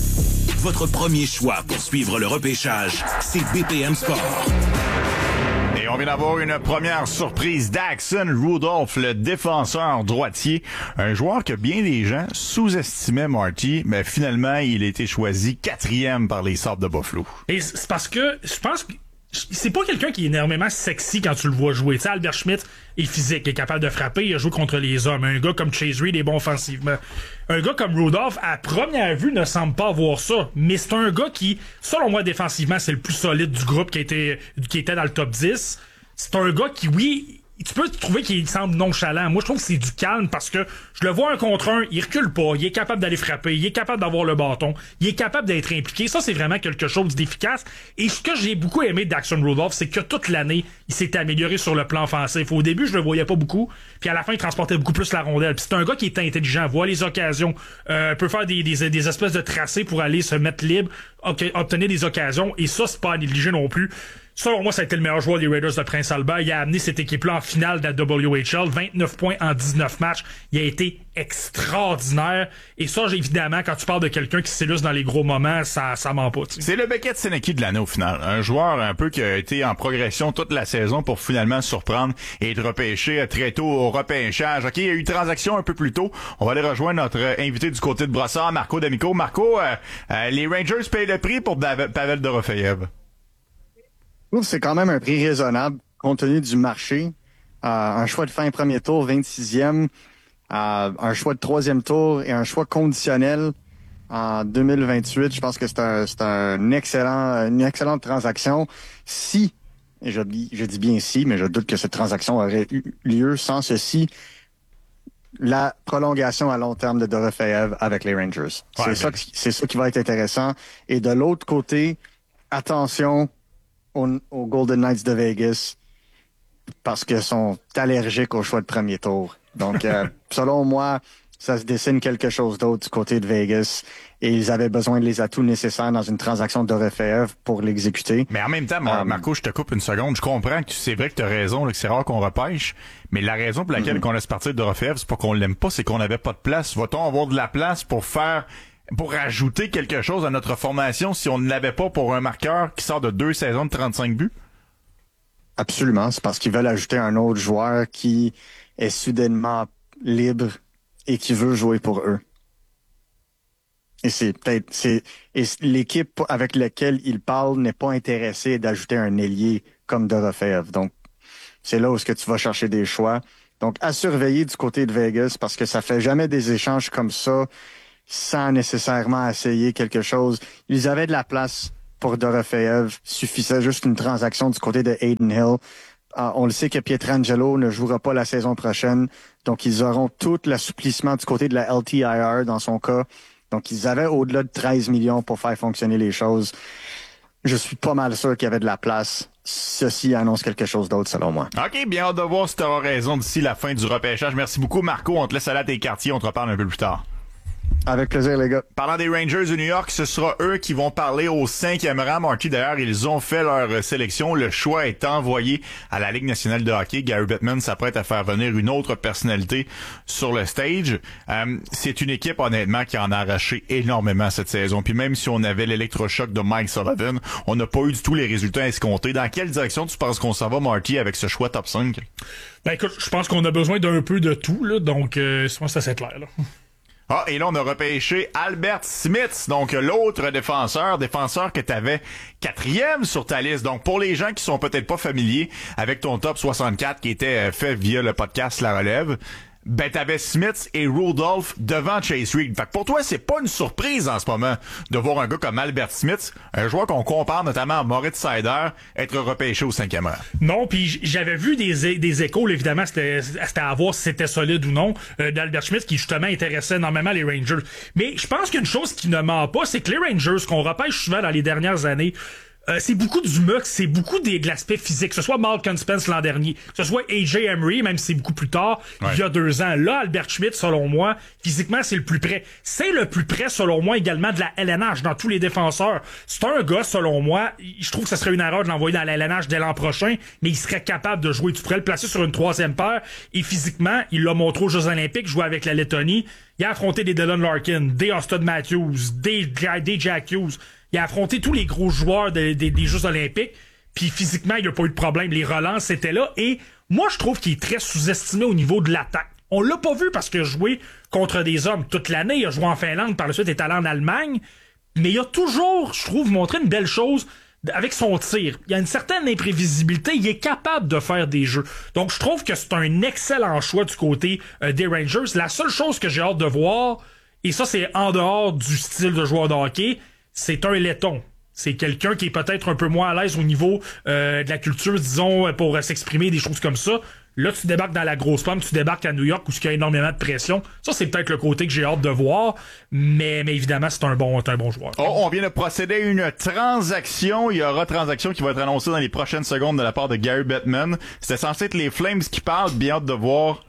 [SPEAKER 3] Votre premier choix pour suivre le repêchage, c'est BPM Sport.
[SPEAKER 1] Et on vient d'avoir une première surprise. Daxon Rudolph, le défenseur droitier. Un joueur que bien des gens sous-estimaient, Marty, mais finalement, il a été choisi 4e par les Sabres de Buffalo.
[SPEAKER 2] Et c'est parce que, je pense que c'est pas quelqu'un qui est énormément sexy quand tu le vois jouer. Tu sais, Albert Schmidt est physique, il est capable de frapper, il a joué contre les hommes. Un gars comme Chase Reed est bon offensivement. Un gars comme Rudolph, à première vue, ne semble pas avoir ça. Mais c'est un gars qui, selon moi, défensivement, c'est le plus solide du groupe qui était dans le top 10. C'est un gars qui, oui, tu peux trouver qu'il semble nonchalant. Moi, je trouve que c'est du calme parce que je le vois un contre un, il recule pas, il est capable d'aller frapper, il est capable d'avoir le bâton, il est capable d'être impliqué. Ça, c'est vraiment quelque chose d'efficace. Et ce que j'ai beaucoup aimé de Daxon Rudolph, c'est que toute l'année, il s'est amélioré sur le plan offensif. Au début, je le voyais pas beaucoup, puis à la fin, il transportait beaucoup plus la rondelle. Puis c'est un gars qui est intelligent, voit les occasions, peut faire des espèces de tracés pour aller se mettre libre, obtenir des occasions, et ça, c'est pas à négliger non plus. Selon moi, ça a été le meilleur joueur des Raiders de Prince Albert. Il a amené cette équipe-là en finale de la WHL. 29 points en 19 matchs. Il a été extraordinaire. Et ça, évidemment, quand tu parles de quelqu'un qui s'illustre dans les gros moments, ça ment pas. T'sais.
[SPEAKER 1] C'est le Beckett Seneki de l'année au final. Un joueur un peu qui a été en progression toute la saison pour finalement surprendre et être repêché très tôt au repêchage. OK, il y a eu une transaction un peu plus tôt. On va aller rejoindre notre invité du côté de Brossard, Marco D'Amico. Marco, les Rangers payent le prix pour Pavel Dorofeyev.
[SPEAKER 4] Je trouve que c'est quand même un prix raisonnable compte tenu du marché. Un choix de fin premier tour, 26e, un choix de 3e tour et un choix conditionnel en 2028. Je pense que c'est une excellente transaction. Si, et je dis bien si, mais je doute que cette transaction aurait eu lieu sans ceci, la prolongation à long terme de Dorofeyev avec les Rangers.
[SPEAKER 1] Ouais,
[SPEAKER 4] c'est ça qui va être intéressant. Et de l'autre côté, attention aux Golden Knights de Vegas parce qu'ils sont allergiques au choix de premier tour. Donc, selon moi, ça se dessine quelque chose d'autre du côté de Vegas et ils avaient besoin de les atouts nécessaires dans une transaction de Dorofeyev pour l'exécuter.
[SPEAKER 1] Mais en même temps, Marco, je te coupe une seconde. Je comprends que c'est vrai que tu as raison, là, que c'est rare qu'on repêche, mais la raison pour laquelle qu'on laisse partir Dorofeyev, c'est pas qu'on l'aime pas, c'est qu'on n'avait pas de place. Va-t-on avoir de la place pour ajouter quelque chose à notre formation si on ne l'avait pas pour un marqueur qui sort de 2 saisons de 35 buts?
[SPEAKER 4] Absolument. C'est parce qu'ils veulent ajouter un autre joueur qui est soudainement libre et qui veut jouer pour eux. Et l'équipe avec laquelle il parle n'est pas intéressée d'ajouter un ailier comme Dorofeev. Donc, c'est là où est-ce que tu vas chercher des choix. Donc, à surveiller du côté de Vegas parce que ça fait jamais des échanges comme ça sans nécessairement essayer quelque chose. Ils avaient de la place pour Dorofeev. Suffisait juste une transaction du côté de Hayden Hill. On le sait que Pietrangelo ne jouera pas la saison prochaine. Donc, ils auront tout l'assouplissement du côté de la LTIR dans son cas. Donc, ils avaient au-delà de 13 millions pour faire fonctionner les choses. Je suis pas mal sûr qu'il y avait de la place. Ceci annonce quelque chose d'autre, selon moi.
[SPEAKER 1] OK, bien hâte de voir si tu auras raison d'ici la fin du repêchage. Merci beaucoup, Marco. On te laisse aller à tes quartiers. On te reparle un peu plus tard.
[SPEAKER 4] Avec plaisir, les gars.
[SPEAKER 1] Parlant des Rangers de New York, ce sera eux qui vont parler au 5e rang. Marty, d'ailleurs, ils ont fait leur sélection. Le choix est envoyé à la Ligue nationale de hockey. Gary Bettman s'apprête à faire venir une autre personnalité sur le stage. C'est une équipe, honnêtement, qui en a arraché énormément cette saison. Puis même si on avait l'électrochoc de Mike Sullivan, on n'a pas eu du tout les résultats escomptés. Dans quelle direction tu penses qu'on s'en va, Marty, avec ce choix top 5?
[SPEAKER 2] Ben écoute, je pense qu'on a besoin d'un peu de tout, là. Donc, je pense que c'est assez clair, là.
[SPEAKER 1] Ah, et là, on a repêché Albert Smith, donc l'autre défenseur que t'avais 4e sur ta liste. Donc, pour les gens qui sont peut-être pas familiers avec ton top 64 qui était fait via le podcast La Relève, ben t'avais Smith et Rudolph devant Chase Reed. Fait que pour toi, c'est pas une surprise en ce moment de voir un gars comme Albert Smith, un joueur qu'on compare notamment à Moritz Seider, être repêché au 5e rang.
[SPEAKER 2] Non, puis j'avais vu des échos, là, évidemment, c'était à voir si c'était solide ou non, d'Albert Smith qui justement intéressait énormément les Rangers. Mais je pense qu'une chose qui ne ment pas, c'est que les Rangers, qu'on repêche souvent dans les dernières années, c'est beaucoup du mux, c'est beaucoup de l'aspect physique, que ce soit Malcolm Spence l'an dernier, que ce soit AJ Emery, même si c'est beaucoup plus tard, il y a 2 ans. Là, Albert Schmidt, selon moi, physiquement, c'est le plus près. C'est le plus près, selon moi, également de la LNH dans tous les défenseurs. C'est un gars, selon moi, je trouve que ce serait une erreur de l'envoyer dans la LNH dès l'an prochain, mais il serait capable de jouer. Tu pourrais le placer sur une 3e paire, et physiquement, il l'a montré aux Jeux Olympiques, jouer avec la Lettonie. Il a affronté des Dylan Larkin, des Auston Matthews, des Jack Hughes. Il a affronté tous les gros joueurs des Jeux Olympiques, puis physiquement, il n'y a pas eu de problème. Les relances étaient là, et moi, je trouve qu'il est très sous-estimé au niveau de l'attaque. On l'a pas vu parce qu'il a joué contre des hommes toute l'année. Il a joué en Finlande, par la suite, il est allé en Allemagne. Mais il a toujours, je trouve, montré une belle chose avec son tir. Il y a une certaine imprévisibilité. Il est capable de faire des jeux. Donc, je trouve que c'est un excellent choix du côté des Rangers. La seule chose que j'ai hâte de voir, et ça, c'est en dehors du style de joueur de hockey, c'est un letton. C'est quelqu'un qui est peut-être un peu moins à l'aise au niveau de la culture, disons, pour s'exprimer, des choses comme ça. Là, tu débarques dans la grosse pomme, tu débarques à New York où il y a énormément de pression. Ça, c'est peut-être le côté que j'ai hâte de voir, mais évidemment, c'est un bon joueur.
[SPEAKER 1] Oh, on vient de procéder à une transaction. Il y aura transaction qui va être annoncée dans les prochaines secondes de la part de Gary Bettman. C'était censé être les Flames qui parlent. Bien hâte de voir.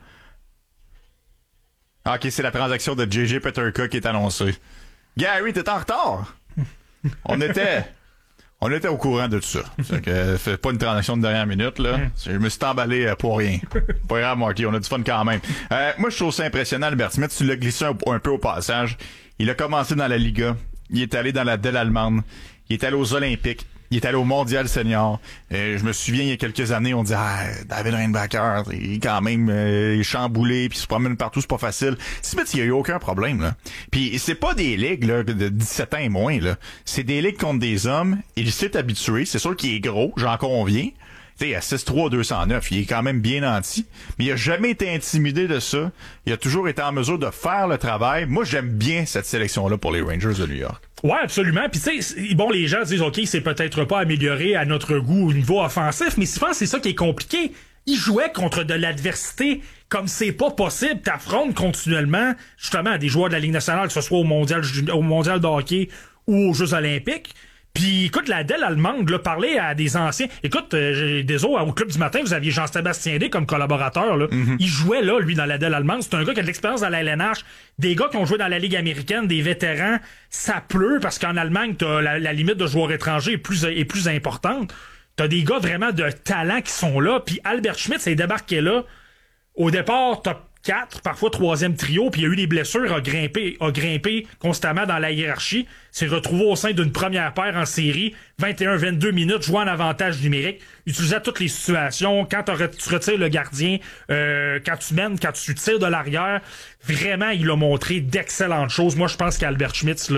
[SPEAKER 1] Ah, OK, c'est la transaction de JJ Peterka qui est annoncée. Gary, t'es en retard. On était au courant de tout ça. C'est que fait pas une transaction de dernière minute, là. Je me suis emballé pour rien. Pas grave, Marty, on a du fun quand même. Moi, je trouve ça impressionnant, Albert Smith. Tu l'as glissé un peu au passage. Il a commencé dans la Liga. Il est allé dans la DEL allemande. Il est allé aux Olympiques. Il est allé au Mondial Senior. Je me souviens, il y a quelques années, on disait David Reinbacher, il est quand même il est chamboulé, puis il se promène partout, c'est pas facile. Smith, il y a eu aucun problème, là. Puis c'est pas des ligues là, de 17 ans et moins, là. C'est des ligues contre des hommes. Il s'est habitué. C'est sûr qu'il est gros, j'en conviens. T'sais, à 6'3", 209, il est quand même bien nanti, mais il a jamais été intimidé de ça. Il a toujours été en mesure de faire le travail. Moi, j'aime bien cette sélection-là pour les Rangers de New York.
[SPEAKER 2] Ouais, absolument. Puis tu sais, bon, les gens disent, OK, c'est peut-être pas amélioré à notre goût au niveau offensif, mais souvent, c'est ça qui est compliqué. Il jouait contre de l'adversité comme c'est pas possible. T'affrontes continuellement, justement, des joueurs de la Ligue nationale, que ce soit au mondial de hockey ou aux Jeux olympiques. Puis écoute, la DEL allemande, là, parler à des anciens. Écoute, désolé, au Club du matin, vous aviez Jean-Sébastien Day comme collaborateur, là. Mm-hmm. Il jouait là, lui, dans la DEL allemande. C'est un gars qui a de l'expérience dans la LNH. Des gars qui ont joué dans la Ligue américaine, des vétérans. Ça pleut parce qu'en Allemagne, t'as la limite de joueurs étrangers est plus importante. T'as des gars vraiment de talent qui sont là. Puis Albert Schmidt s'est débarqué là. Au départ, 4, parfois 3e trio, puis il y a eu des blessures, a grimpé constamment dans la hiérarchie, s'est retrouvé au sein d'une première paire en série, 21-22 minutes, jouant en avantage numérique, utilisant toutes les situations, quand tu retires le gardien, quand tu mènes, quand tu tires de l'arrière, vraiment, il a montré d'excellentes choses. Moi, je pense qu'Albert Schmitz,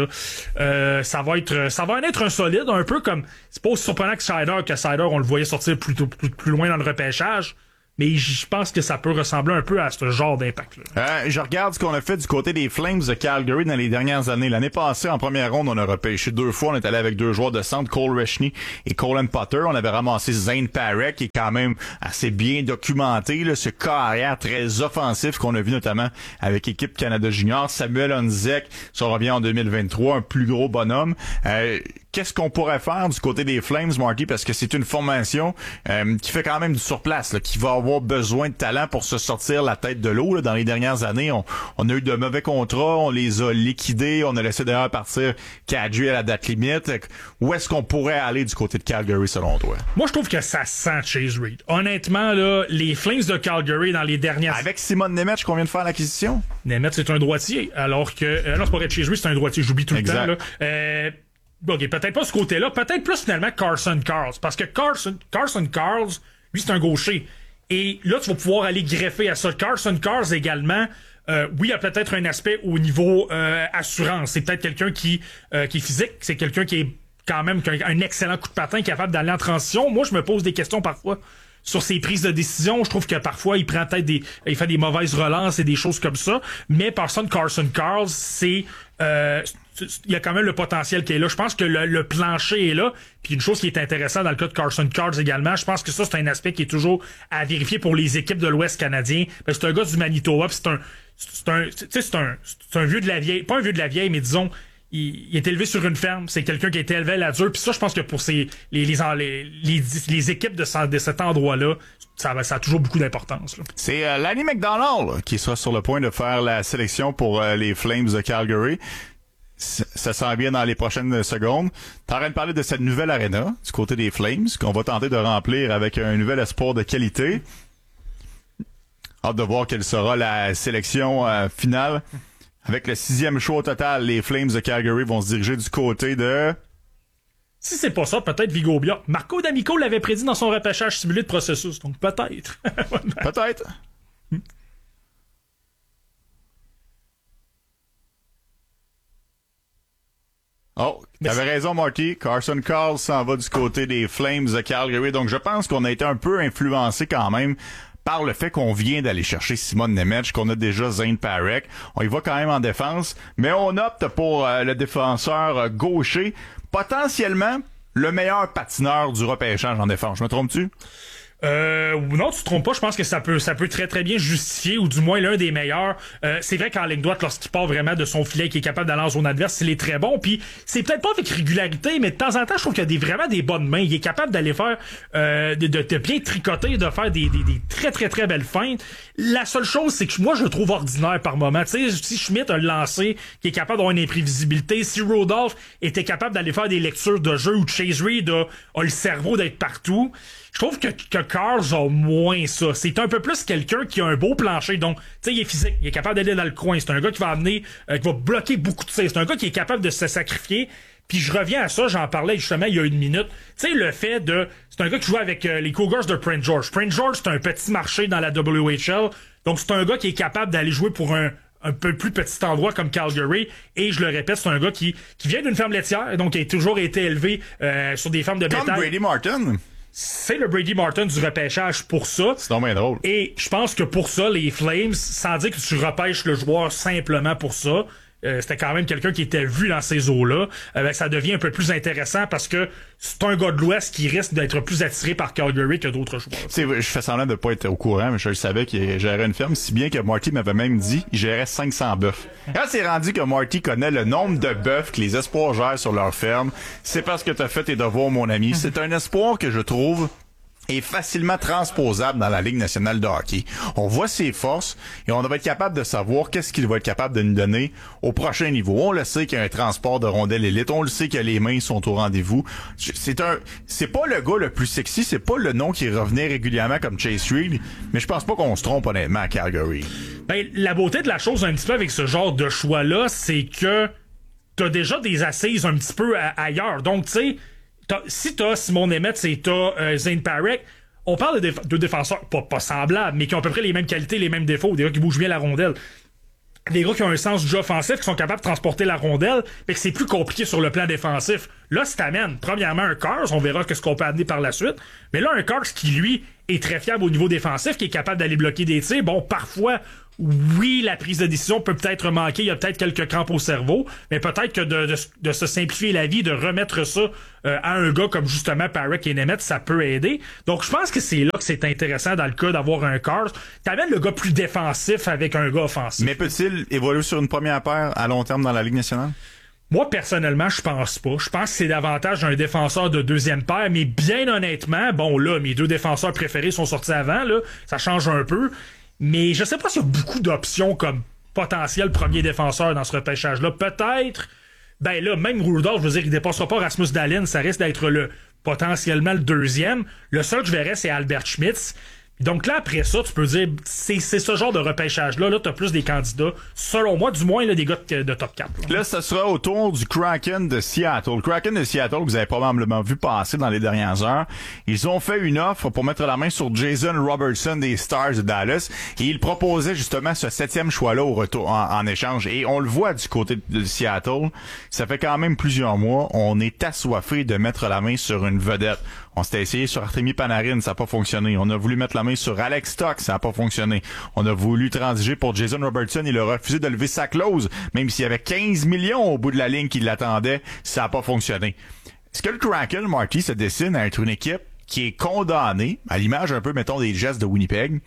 [SPEAKER 2] là, ça va en être un solide, un peu comme, c'est pas aussi surprenant que Seider, on le voyait sortir plus loin dans le repêchage. Mais je pense que ça peut ressembler un peu à ce genre d'impact-là.
[SPEAKER 1] Je regarde ce qu'on a fait du côté des Flames de Calgary dans les dernières années. L'année passée, en première ronde, on a repêché 2 fois. On est allé avec 2 joueurs de centre, Cole Reshney et Colin Potter. On avait ramassé Zane Parek, qui est quand même assez bien documenté, là, ce carrière très offensif qu'on a vu notamment avec l'équipe Canada Junior. Samuel Honzek, ça revient en 2023, un plus gros bonhomme. Qu'est-ce qu'on pourrait faire du côté des Flames, Marty? Parce que c'est une formation qui fait quand même du surplace, là, qui va avoir besoin de talent pour se sortir la tête de l'eau. Là. Dans les dernières années, on a eu de mauvais contrats, on les a liquidés, on a laissé d'ailleurs partir Kadri à la date limite. Où est-ce qu'on pourrait aller du côté de Calgary, selon toi?
[SPEAKER 2] Moi, je trouve que ça sent Chase Reed. Honnêtement, là, les Flames de Calgary dans les dernières...
[SPEAKER 1] Avec Simon Nemeth, qu'on vient de faire l'acquisition?
[SPEAKER 2] Nemeth, c'est un droitier, alors que... non, c'est pas vrai, Chase Reed, c'est un droitier, j'oublie tout
[SPEAKER 1] exact.
[SPEAKER 2] Le temps. Là. OK, peut-être pas ce côté-là, peut-être plus finalement Carson Karls, parce que Carson Karls, lui, c'est un gaucher. Et là, tu vas pouvoir aller greffer à ça. Carson Karls également, oui, il y a peut-être un aspect au niveau assurance. C'est peut-être quelqu'un qui est physique, c'est quelqu'un qui est quand même un excellent coup de patin, capable d'aller en transition. Moi, je me pose des questions parfois sur ses prises de décision. Je trouve que parfois, il prend peut-être il fait des mauvaises relances et des choses comme ça. Mais Carson Karls, c'est... il y a quand même le potentiel qui est là. Je pense que le plancher est là. Puis une chose qui est intéressante dans le cas de Carson Karls également, je pense que ça, c'est un aspect qui est toujours à vérifier pour les équipes de l'Ouest canadien. Parce que c'est un gars du Manitoba, puis c'est un vieux de la vieille, pas un vieux de la vieille, mais disons, il est élevé sur une ferme. C'est quelqu'un qui a été élevé à la dure. Puis ça, je pense que pour les équipes de cet endroit-là, ça a toujours beaucoup d'importance. Là.
[SPEAKER 1] C'est Lanny McDonald qui sera sur le point de faire la sélection pour les Flames de Calgary. Ça s'en vient dans les prochaines secondes. T'es en train de parler de cette nouvelle arena du côté des Flames qu'on va tenter de remplir avec un nouvel espoir de qualité. Hâte de voir quelle sera la sélection finale. Avec le 6e choix au total, les Flames de Calgary vont se diriger du côté de...
[SPEAKER 2] Si c'est pas ça, peut-être Vigo Bia. Marco D'Amico l'avait prédit dans son repêchage simulé de processus, donc peut-être.
[SPEAKER 1] Peut-être. Oh, t'avais raison, Marty. Carson Karls s'en va du côté des Flames de Calgary. Donc, je pense qu'on a été un peu influencé quand même par le fait qu'on vient d'aller chercher Simon Nemeth, qu'on a déjà Zane Parek. On y va quand même en défense, mais on opte pour le défenseur gaucher, potentiellement le meilleur patineur du repêchage en défense. Je me trompe-tu?
[SPEAKER 2] Non, tu te trompes pas. Je pense que ça peut très très bien justifier, ou du moins l'un des meilleurs. C'est vrai qu'en ligne droite, lorsqu'il part vraiment de son filet, qu'il est capable d'aller en zone adverse, il est très bon. Puis c'est peut-être pas avec régularité, mais de temps en temps, je trouve qu'il y a vraiment des bonnes mains. Il est capable d'aller faire de bien tricoter, de faire des très très très belles feintes. La seule chose, c'est que moi, je le trouve ordinaire par moment. Tu sais, si Schmidt a le lancé, qui est capable d'avoir une imprévisibilité, si Rodolphe était capable d'aller faire des lectures de jeu, ou Chase Reed a le cerveau d'être partout, je trouve que Karls a moins ça. C'est un peu plus quelqu'un qui a un beau plancher. Donc, tu sais, il est physique. Il est capable d'aller dans le coin. C'est un gars qui va amener, qui va bloquer beaucoup de tirs. C'est un gars qui est capable de se sacrifier. Puis je reviens à ça, j'en parlais justement il y a une minute. Tu sais, le fait de... C'est un gars qui joue avec les Cougars de Prince George. Prince George, c'est un petit marché dans la WHL. Donc, c'est un gars qui est capable d'aller jouer pour un peu plus petit endroit comme Calgary. Et je le répète, c'est un gars qui vient d'une ferme laitière. Donc, qui a toujours été élevé sur des fermes de bétail.
[SPEAKER 1] Comme Brady Martin.
[SPEAKER 2] C'est le Brady Martin du repêchage pour ça.
[SPEAKER 1] C'est donc bien drôle.
[SPEAKER 2] Et je pense que pour ça, les Flames, sans dire que tu repêches le joueur simplement pour ça, c'était quand même quelqu'un qui était vu dans ces eaux-là. Ça devient un peu plus intéressant parce que c'est un gars de l'Ouest qui risque d'être plus attiré par Calgary que d'autres joueurs.
[SPEAKER 1] Tu sais, je fais semblant de pas être au courant, mais je savais qu'il gérait une ferme, si bien que Marty m'avait même dit qu'il gérait 500 bœufs. Quand c'est rendu que Marty connaît le nombre de bœufs que les espoirs gèrent sur leur ferme, c'est parce que t'as fait tes devoirs, mon ami. C'est un espoir que je trouve est facilement transposable dans la Ligue nationale de hockey. On voit ses forces et on va être capable de savoir qu'est-ce qu'il va être capable de nous donner au prochain niveau. On le sait qu'il y a un transport de rondelles élite, on le sait que les mains sont au rendez-vous. C'est pas le gars le plus sexy, c'est pas le nom qui revenait régulièrement comme Chase Reed, mais je pense pas qu'on se trompe honnêtement à Calgary.
[SPEAKER 2] Ben, la beauté de la chose un petit peu avec ce genre de choix-là, c'est que t'as déjà des assises un petit peu ailleurs. Donc, tu sais, si t'as Simon Nemeth et t'as Zane Parek, on parle de deux défenseurs pas semblables, mais qui ont à peu près les mêmes qualités, les mêmes défauts, des gars qui bougent bien la rondelle. Des gars qui ont un sens du jeu offensif, qui sont capables de transporter la rondelle, mais que c'est plus compliqué sur le plan défensif. Là, si t'amènes, premièrement, un Cars, on verra ce qu'on peut amener par la suite, mais là, un Cars qui, lui, est très fiable au niveau défensif, qui est capable d'aller bloquer des tirs. Bon, parfois, oui, la prise de décision peut peut-être manquer, il y a peut-être quelques crampes au cerveau, mais peut-être que de se simplifier la vie, de remettre ça à un gars comme justement Parek et Nemeth, ça peut aider. Donc je pense que c'est là que c'est intéressant dans le cas d'avoir un Cars. T'amènes le gars plus défensif avec un gars offensif.
[SPEAKER 1] Mais peut-il évoluer sur une première paire à long terme dans la Ligue nationale?
[SPEAKER 2] Moi, personnellement, je pense pas. Je pense que c'est davantage un défenseur de deuxième paire, mais bien honnêtement, bon là, mes deux défenseurs préférés sont sortis avant, là, ça change un peu. Mais je sais pas s'il y a beaucoup d'options comme potentiel premier défenseur dans ce repêchage-là. Peut-être, ben là, même Rudolph, je veux dire, il dépassera pas Rasmus Dahlin, ça risque d'être potentiellement le deuxième. Le seul que je verrais, c'est Albert Schmitz. Donc là, après ça, tu peux dire, c'est ce genre de repêchage-là. Là, t'as plus des candidats, selon moi, du moins, là, des gars de top 4.
[SPEAKER 1] Là, ce sera au tour du Kraken de Seattle. Le Kraken de Seattle, que vous avez probablement vu passer dans les dernières heures. Ils ont fait une offre pour mettre la main sur Jason Robertson des Stars de Dallas. Et ils proposaient justement ce 7e choix-là au retour, en échange. Et on le voit du côté de Seattle. Ça fait quand même plusieurs mois. On est assoiffé de mettre la main sur une vedette. On s'était essayé sur Artemi Panarin, ça n'a pas fonctionné. On a voulu mettre la main sur Alex Stock, ça n'a pas fonctionné. On a voulu transiger pour Jason Robertson, il a refusé de lever sa clause, même s'il y avait 15 millions au bout de la ligne qui l'attendait, ça n'a pas fonctionné. Est-ce que le Kraken, Marty, se dessine à être une équipe qui est condamnée, à l'image un peu, mettons, des Jets de Winnipeg,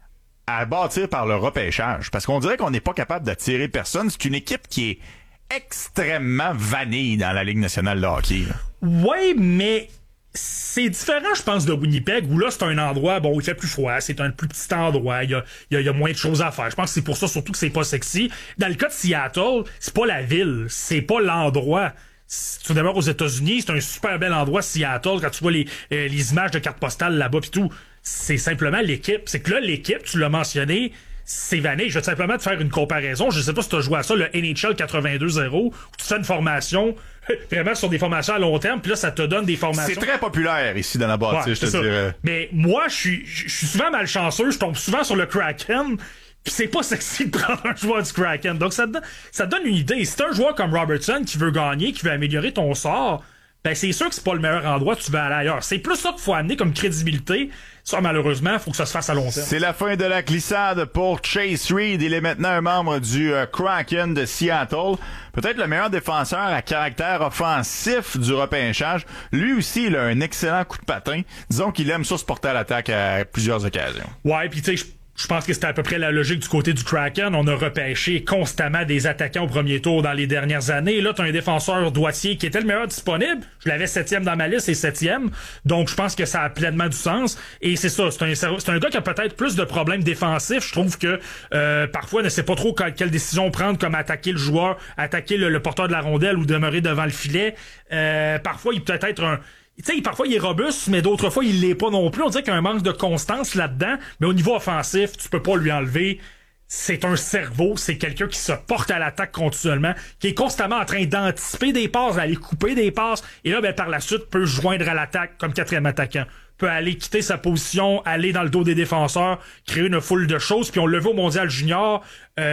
[SPEAKER 1] à bâtir par le repêchage? Parce qu'on dirait qu'on n'est pas capable d'attirer personne. C'est une équipe qui est extrêmement vanille dans la Ligue nationale de hockey.
[SPEAKER 2] Ouais, mais c'est différent, je pense, de Winnipeg, où là, c'est un endroit, bon, il fait plus froid, c'est un plus petit endroit, il y a moins de choses à faire. Je pense que c'est pour ça, surtout, que c'est pas sexy. Dans le cas de Seattle, c'est pas la ville, c'est pas l'endroit. Si tu demeures aux États-Unis, c'est un super bel endroit, Seattle, quand tu vois les images de cartes postales là-bas pis tout. C'est simplement l'équipe. C'est que là, l'équipe, tu l'as mentionné, c'est vanné. Je vais simplement te faire une comparaison. Je sais pas si tu as joué à ça, le NHL 82-0, où tu fais une formation vraiment sur des formations à long terme, puis là, ça te donne des formations.
[SPEAKER 1] C'est très populaire ici dans la bâtisse,
[SPEAKER 2] ouais,
[SPEAKER 1] je te dirais.
[SPEAKER 2] Mais moi, je suis souvent malchanceux, je tombe souvent sur le Kraken, pis c'est pas sexy de prendre un joueur du Kraken. Donc, ça te donne une idée. Si t'as un joueur comme Robertson qui veut gagner, qui veut améliorer ton sort, ben c'est sûr que c'est pas le meilleur endroit, tu vas aller ailleurs. C'est plus ça qu'il faut amener comme crédibilité. Ça, malheureusement, il faut que ça se fasse à long terme.
[SPEAKER 1] C'est la fin de la glissade pour Chase Reed. Il est maintenant un membre du Kraken de Seattle. Peut-être le meilleur défenseur à caractère offensif du repêchage. Lui aussi, il a un excellent coup de patin. Disons qu'il aime ça se porter à l'attaque à plusieurs occasions.
[SPEAKER 2] Ouais, puis tu sais, je pense que c'était à peu près la logique du côté du Kraken. On a repêché constamment des attaquants au premier tour dans les dernières années. Là, t'as un défenseur droitier qui était le meilleur disponible. Je l'avais 7e dans ma liste et 7e. Donc, je pense que ça a pleinement du sens. Et c'est ça, c'est un gars qui a peut-être plus de problèmes défensifs. Je trouve que parfois, ne sait pas trop quelle décision prendre, comme attaquer le joueur, attaquer le porteur de la rondelle ou demeurer devant le filet. Parfois, il peut être un... Tu sais, parfois il est robuste, mais d'autres fois il l'est pas non plus. On dirait qu'il y a un manque de constance là-dedans, mais au niveau offensif, tu peux pas lui enlever. C'est un cerveau, c'est quelqu'un qui se porte à l'attaque continuellement, qui est constamment en train d'anticiper des passes, d'aller couper des passes, et là, ben par la suite, peut se joindre à l'attaque comme 4e attaquant. Peut aller quitter sa position, aller dans le dos des défenseurs, créer une foule de choses, puis on le voit au Mondial Junior,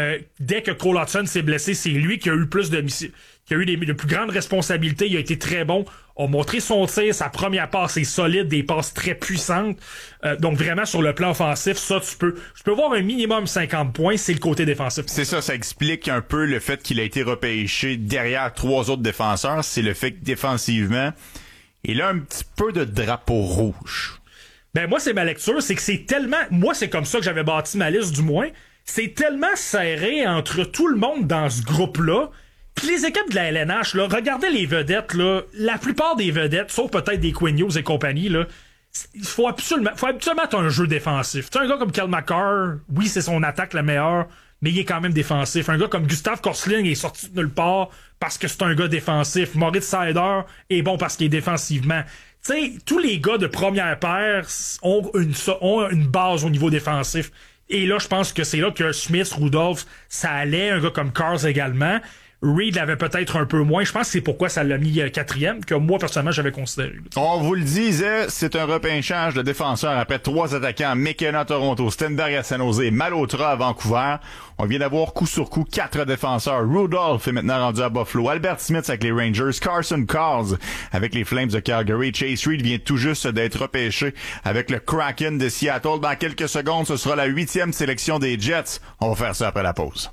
[SPEAKER 2] dès que Cole Hudson s'est blessé, c'est lui qui a eu plus de qui a eu les plus grandes responsabilités, il a été très bon, a montré son tir, sa première passe est solide, des passes très puissantes, donc vraiment sur le plan offensif, ça tu peux voir un minimum 50 points, c'est le côté défensif.
[SPEAKER 1] C'est ça explique un peu le fait qu'il a été repêché derrière 3 autres défenseurs, c'est le fait que défensivement, il a un petit peu de drapeau rouge.
[SPEAKER 2] Ben moi c'est ma lecture, c'est que c'est tellement, moi c'est comme ça que j'avais bâti ma liste du moins, c'est tellement serré entre tout le monde dans ce groupe-là. Puis les équipes de la LNH, là, regardez les vedettes, là, la plupart des vedettes, sauf peut-être des Quinn Hughes et compagnie, là, il faut absolument être un jeu défensif. Tu sais, un gars comme Kel McCarr, oui, c'est son attaque la meilleure, mais il est quand même défensif. Un gars comme Gustav Korsling est sorti de nulle part parce que c'est un gars défensif. Moritz Seider est bon parce qu'il est défensivement. Tu sais, tous les gars de première paire ont une base au niveau défensif. Et là, je pense que c'est là que Smith, Rudolph, ça allait, un gars comme Cars également. Reed l'avait peut-être un peu moins. Je pense que c'est pourquoi ça l'a mis quatrième, que moi, personnellement, j'avais considéré.
[SPEAKER 1] On vous le disait, c'est un repêchage de défenseurs après 3 attaquants. McKenna à Toronto, Stenberg à San Jose, Malhotra à Vancouver. On vient d'avoir coup sur coup 4 défenseurs. Rudolph est maintenant rendu à Buffalo. Albert Smith avec les Rangers. Carson Cars avec les Flames de Calgary. Chase Reed vient tout juste d'être repêché avec le Kraken de Seattle. Dans quelques secondes, ce sera la 8e sélection des Jets. On va faire ça après la pause.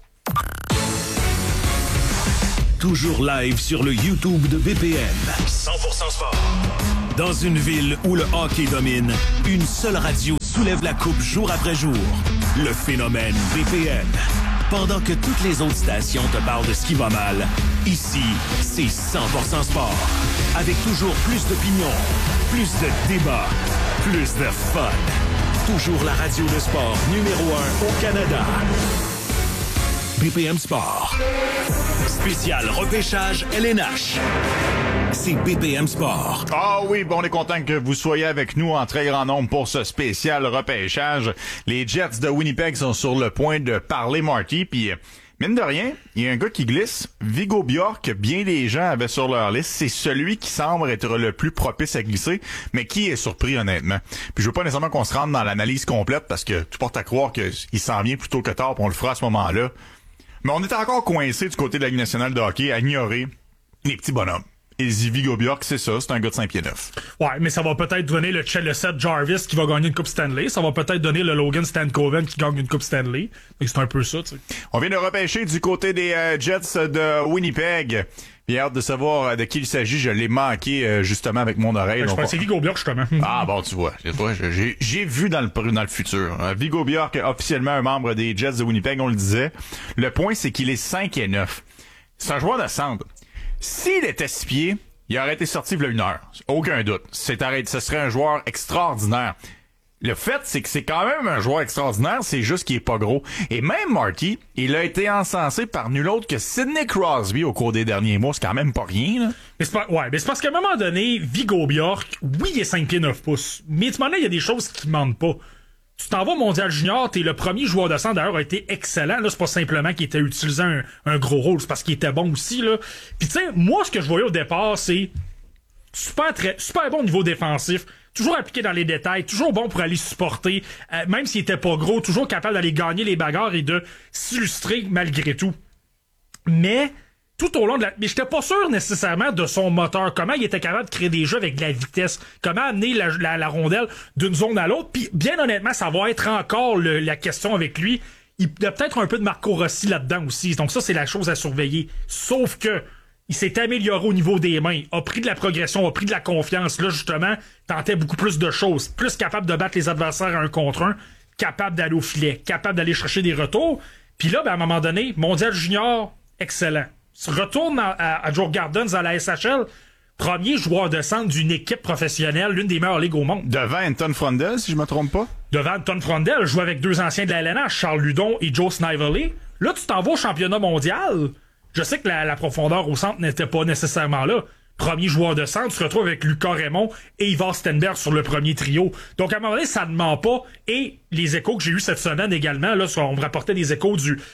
[SPEAKER 3] Toujours live sur le YouTube de BPM.
[SPEAKER 5] 100% sport.
[SPEAKER 3] Dans une ville où le hockey domine, une seule radio soulève la coupe jour après jour. Le phénomène BPM. Pendant que toutes les autres stations te parlent de ce qui va mal, ici, c'est 100% sport. Avec toujours plus d'opinions, plus de débats, plus de fun. Toujours la radio de sport numéro 1 au Canada. BPM Sport. Spécial repêchage LNH. C'est BPM Sport.
[SPEAKER 1] Ah oui, bon, on est content que vous soyez avec nous en très grand nombre pour ce spécial repêchage. Les Jets de Winnipeg sont sur le point de parler, Marty, puis mine de rien, il y a un gars qui glisse. Viggo Bjork, bien des gens avaient sur leur liste. C'est celui qui semble être le plus propice à glisser, mais qui est surpris, honnêtement. Puis je veux pas nécessairement qu'on se rende dans l'analyse complète, parce que tout porte à croire qu'il s'en vient plus tôt que tard, puis on le fera à ce moment-là. Mais on est encore coincé du côté de la Ligue nationale de hockey à ignorer les petits bonhommes. Et Viggo Bjork, c'est ça, c'est un gars de 5 pieds 9.
[SPEAKER 2] Ouais, mais ça va peut-être donner le Seth Jarvis qui va gagner une Coupe Stanley. Ça va peut-être donner le Logan Stankoven qui gagne une Coupe Stanley. Donc c'est un peu ça, tu sais.
[SPEAKER 1] On vient de repêcher du côté des Jets de Winnipeg. J'ai hâte de savoir de qui il s'agit. Je l'ai manqué justement avec mon oreille.
[SPEAKER 2] Je pense que c'est Viggo Bjork, justement.
[SPEAKER 1] Ah bon, tu vois. J'ai vu dans le futur. Viggo Bjork, officiellement un membre des Jets de Winnipeg, on le disait. Le point, c'est qu'il est 5 et 9. C'est un joueur de centre. S'il était 6 pieds, il aurait été sorti il y a 1 heure. Aucun doute. Ce serait un joueur extraordinaire. Le fait, c'est que c'est quand même un joueur extraordinaire, c'est juste qu'il est pas gros. Et même Marty, il a été encensé par nul autre que Sidney Crosby au cours des derniers mois. C'est quand même pas rien, là.
[SPEAKER 2] Mais c'est parce qu'à un moment donné, Viggo Bjork, oui, il est 5 pieds 9 pouces. Mais tu m'en as, il y a des choses qui mentent pas. Tu t'en vas au Mondial Junior, t'es le premier joueur de centre, d'ailleurs, a été excellent. Là, c'est pas simplement qu'il était utilisant un gros rôle, c'est parce qu'il était bon aussi, là. Puis tu sais, moi, ce que je voyais au départ, c'est super bon au niveau défensif, toujours appliqué dans les détails, toujours bon pour aller supporter, même s'il était pas gros, toujours capable d'aller gagner les bagarres et de s'illustrer malgré tout. Mais tout au long de mais j'étais pas sûr nécessairement de son moteur, comment il était capable de créer des jeux avec de la vitesse, comment amener la rondelle d'une zone à l'autre. Puis bien honnêtement, ça va être encore la question avec lui. Il y a peut-être un peu de Marco Rossi là-dedans aussi, donc ça c'est la chose à surveiller. Sauf que il s'est amélioré au niveau des mains, a pris de la progression, a pris de la confiance. Là, justement, tentait beaucoup plus de choses. Plus capable de battre les adversaires à 1 contre 1, capable d'aller au filet, capable d'aller chercher des retours. Puis là, à un moment donné, Mondial Junior, excellent. Se retourne à Joe Gardens à la SHL, premier joueur de centre d'une équipe professionnelle, l'une des meilleures ligues au monde.
[SPEAKER 1] Devant Anton Frondel, si je me trompe pas.
[SPEAKER 2] Devant Anton Frondel, joue avec 2 anciens de la LNH, Charles Ludon et Joe Snively. Là, tu t'en vas au championnat mondial. Je sais que la profondeur au centre n'était pas nécessairement là. Premier joueur de centre, tu te retrouves avec Lucas Raymond et Ivar Stenberg sur le premier trio. Donc, à un moment donné, ça ne ment pas. Et les échos que j'ai eus cette semaine également, là, on me rapportait des échos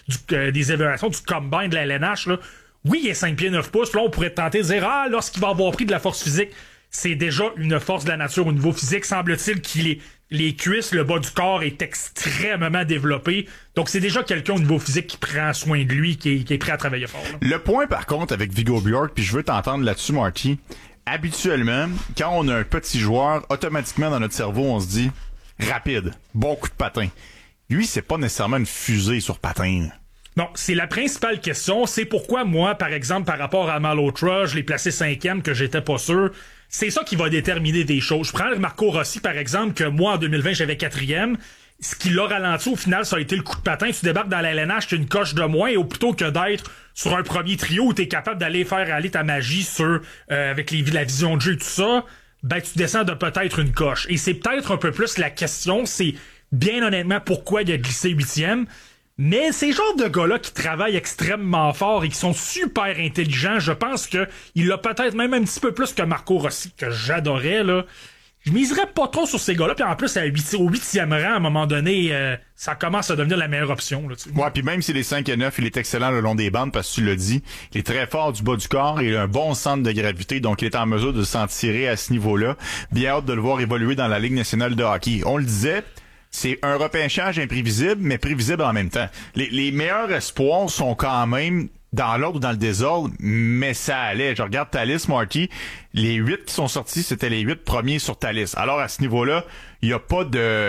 [SPEAKER 2] des évaluations du combine de la LNH, là. Oui, il est 5 pieds 9 pouces. Là, on pourrait tenter de dire, lorsqu'il va avoir pris de la force physique, c'est déjà une force de la nature au niveau physique. Semble-t-il qu'il les cuisses, le bas du corps est extrêmement développé. Donc, c'est déjà quelqu'un au niveau physique qui prend soin de lui, qui est prêt à travailler fort, là.
[SPEAKER 1] Le point, par contre, avec Viggo Bjork, puis je veux t'entendre là-dessus, Marty, habituellement, quand on a un petit joueur, automatiquement, dans notre cerveau, on se dit rapide, bon coup de patin. Lui, c'est pas nécessairement une fusée sur patin.
[SPEAKER 2] Non, c'est la principale question. C'est pourquoi moi, par exemple, par rapport à Malhotra, je l'ai placé 5e, que j'étais pas sûr. C'est ça qui va déterminer des choses. Je prends Marco Rossi, par exemple, que moi, en 2020, j'avais 4e. Ce qui l'a ralenti, au final, ça a été le coup de patin. Tu débarques dans la LNH, tu as une coche de moins, et plutôt que d'être sur un premier trio où tu es capable d'aller faire aller ta magie sur avec la vision de jeu et tout ça, ben tu descends de peut-être une coche. Et c'est peut-être un peu plus la question, c'est bien honnêtement pourquoi il a glissé 8e. Mais ces genres de gars-là qui travaillent extrêmement fort et qui sont super intelligents, je pense que il l'a peut-être même un petit peu plus que Marco Rossi, que j'adorais, là. je miserais pas trop sur ces gars-là. Puis en plus, au 8e rang, à un moment donné, ça commence à devenir la meilleure option. Là,
[SPEAKER 1] ouais, puis même s'il est 5 et 9, il est excellent le long des bandes parce que tu l'as dit. Il est très fort du bas du corps. Il a un bon centre de gravité, donc il est en mesure de s'en tirer à ce niveau-là. Bien hâte de le voir évoluer dans la Ligue nationale de hockey. On le disait, c'est un repêchage imprévisible, mais prévisible en même temps. Les meilleurs espoirs sont quand même dans l'ordre ou dans le désordre, mais ça allait. Je regarde Thalys, Marty, les 8 qui sont sortis, c'était les 8 premiers sur Thalys. Alors, à ce niveau-là, il y a pas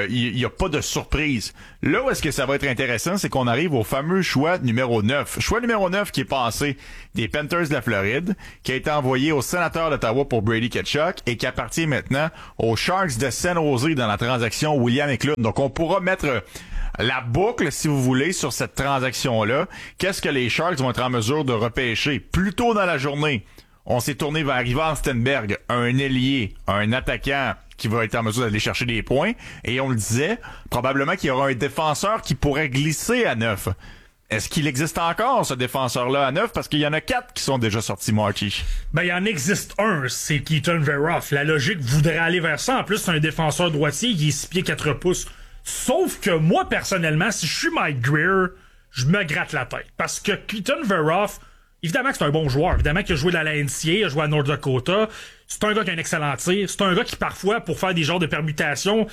[SPEAKER 1] de surprise. Là où est-ce que ça va être intéressant, c'est qu'on arrive au fameux choix numéro 9. Choix numéro 9 qui est passé des Panthers de la Floride, qui a été envoyé aux Sénateurs d'Ottawa pour Brady Tkachuk et qui appartient maintenant aux Sharks de San Jose dans la transaction William Eklund. Donc, on pourra mettre la boucle, si vous voulez, sur cette transaction-là. Qu'est-ce que les Sharks vont être en mesure de repêcher? Plus tôt dans la journée, on s'est tourné vers Ivan Stenberg, un ailier, un attaquant qui va être en mesure d'aller chercher des points. Et on le disait, probablement qu'il y aura un défenseur qui pourrait glisser à 9. Est-ce qu'il existe encore, ce défenseur-là, à 9? Parce qu'il y en a 4 qui sont déjà sortis, Marty.
[SPEAKER 2] Ben, il en existe un, c'est Keaton Veroff. La logique voudrait aller vers ça. En plus, c'est un défenseur droitier qui est 6 pieds 4 pouces. Sauf que moi, personnellement, si je suis Mike Grier, je me gratte la tête. Parce que Keaton Veroff, évidemment que c'est un bon joueur. Évidemment qu'il a joué dans la NCAA, il a joué à North Dakota. C'est un gars qui a un excellent tir. C'est un gars qui, parfois, pour faire des genres de permutations,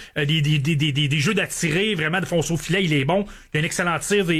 [SPEAKER 2] des jeux d'attirer, vraiment de foncer au filet, il est bon. Il a un excellent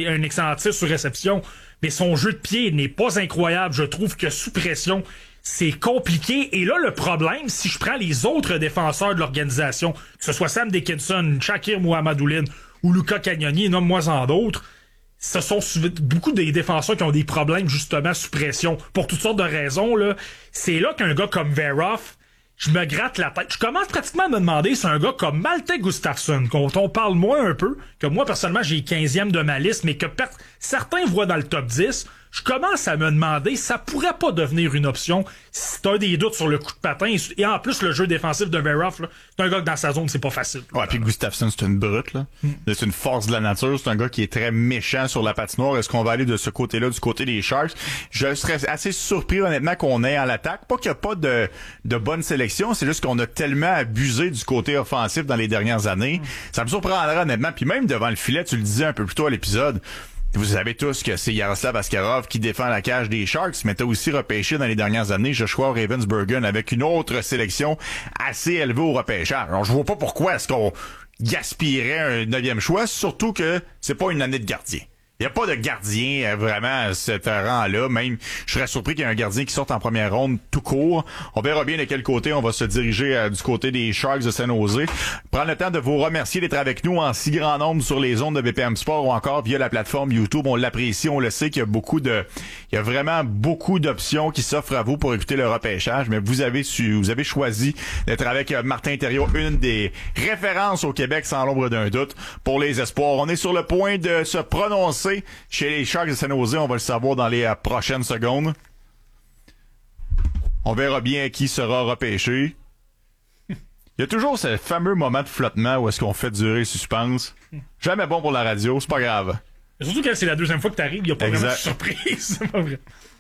[SPEAKER 2] tir sur réception. Mais son jeu de pied n'est pas incroyable. Je trouve que sous pression, c'est compliqué. Et là, le problème, si je prends les autres défenseurs de l'organisation, que ce soit Sam Dickinson, Shakir Muhammadouline ou Luca Cagnoni, nomme-moi-en d'autres, ce sont beaucoup des défenseurs qui ont des problèmes, justement, sous pression. Pour toutes sortes de raisons, là. C'est là qu'un gars comme Veroff, je me gratte la tête. Je commence pratiquement à me demander si un gars comme Malte Gustafsson, quand on parle moins un peu, que moi, personnellement, j'ai 15e de ma liste, mais que certains voient dans le top 10, je commence à me demander, ça pourrait pas devenir une option si t'as des doutes sur le coup de patin. Et en plus, le jeu défensif de Veroff, là, c'est un gars que dans sa zone, c'est pas facile.
[SPEAKER 1] Ouais, puis Gustafsson, c'est une brute, là. C'est une force de la nature. C'est un gars qui est très méchant sur la patinoire. Est-ce qu'on va aller de ce côté-là, du côté des Sharks? Je serais assez surpris, honnêtement, qu'on ait en l'attaque. Pas qu'il n'y a pas de bonne sélection, c'est juste qu'on a tellement abusé du côté offensif dans les dernières années. Ça me surprendrait, honnêtement. Puis même devant le filet, tu le disais un peu plus tôt à l'épisode, vous savez tous que c'est Yaroslav Askarov qui défend la cage des Sharks, mais t'as aussi repêché dans les dernières années Joshua Ravensburgen avec une autre sélection assez élevée au repêchage. Alors, je vois pas pourquoi est-ce qu'on gaspillerait un 9e choix, surtout que c'est pas une année de gardien. Il n'y a pas de gardien vraiment à cet rang-là. Même, je serais surpris qu'il y ait un gardien qui sorte en première ronde tout court. On verra bien de quel côté on va se diriger du côté des Sharks de San Jose. Prendre le temps de vous remercier d'être avec nous en si grand nombre sur les ondes de BPM Sport ou encore via la plateforme YouTube. On l'apprécie, on le sait qu'il y a il y a vraiment beaucoup d'options qui s'offrent à vous pour écouter le repêchage. Mais vous avez choisi d'être avec Martin Thériault, une des références au Québec sans l'ombre d'un doute pour les espoirs. On est sur le point de se prononcer chez les Sharks de San Jose, on va le savoir dans les prochaines secondes. On verra bien qui sera repêché. Il y a toujours ce fameux moment de flottement où est-ce qu'on fait durer le suspense. Jamais bon pour la radio, c'est pas grave.
[SPEAKER 2] Mais surtout quand c'est la deuxième fois que t'arrives, il n'y a pas
[SPEAKER 1] exact.
[SPEAKER 2] vraiment de surprise. C'est pas vrai.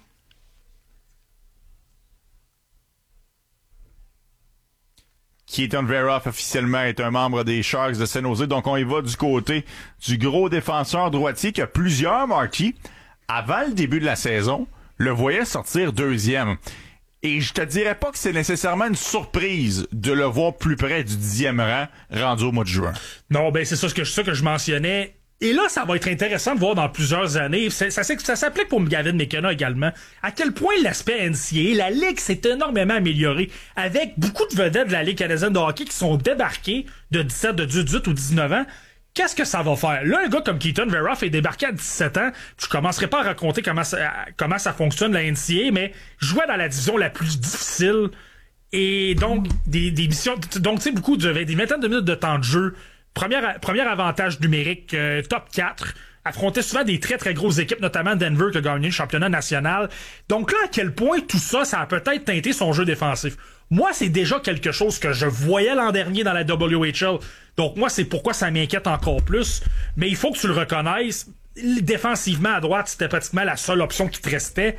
[SPEAKER 1] Keaton Veroff officiellement est un membre des Sharks de San Jose. Donc on y va du côté du gros défenseur droitier qui a plusieurs marquis. Avant le début de la saison, le voyait sortir 2e. Et je te dirais pas que c'est nécessairement une surprise de le voir plus près du 10e rang rendu au mois de juin.
[SPEAKER 2] Non, ben c'est ça que je mentionnais. Et là, ça va être intéressant de voir dans plusieurs années, ça s'applique pour Gavin McKenna également, à quel point l'aspect NCAA, la Ligue s'est énormément améliorée, avec beaucoup de vedettes de la Ligue canadienne de hockey qui sont débarqués de 18 ou 19 ans. Qu'est-ce que ça va faire? Là, un gars comme Keaton Veroff est débarqué à 17 ans. Je commencerai pas à raconter comment ça fonctionne, la NCAA, mais jouait dans la division la plus difficile. Et donc, des missions, donc, tu sais, des vingtaines de minutes de temps de jeu. Premier avantage numérique, top 4. Affrontait souvent des très très grosses équipes, notamment Denver qui a gagné le championnat national. Donc là, à quel point tout ça, ça a peut-être teinté son jeu défensif. Moi, c'est déjà quelque chose que je voyais l'an dernier dans la WHL. Donc moi, c'est pourquoi ça m'inquiète encore plus. Mais il faut que tu le reconnaisses. Défensivement, à droite, c'était pratiquement la seule option qui te restait.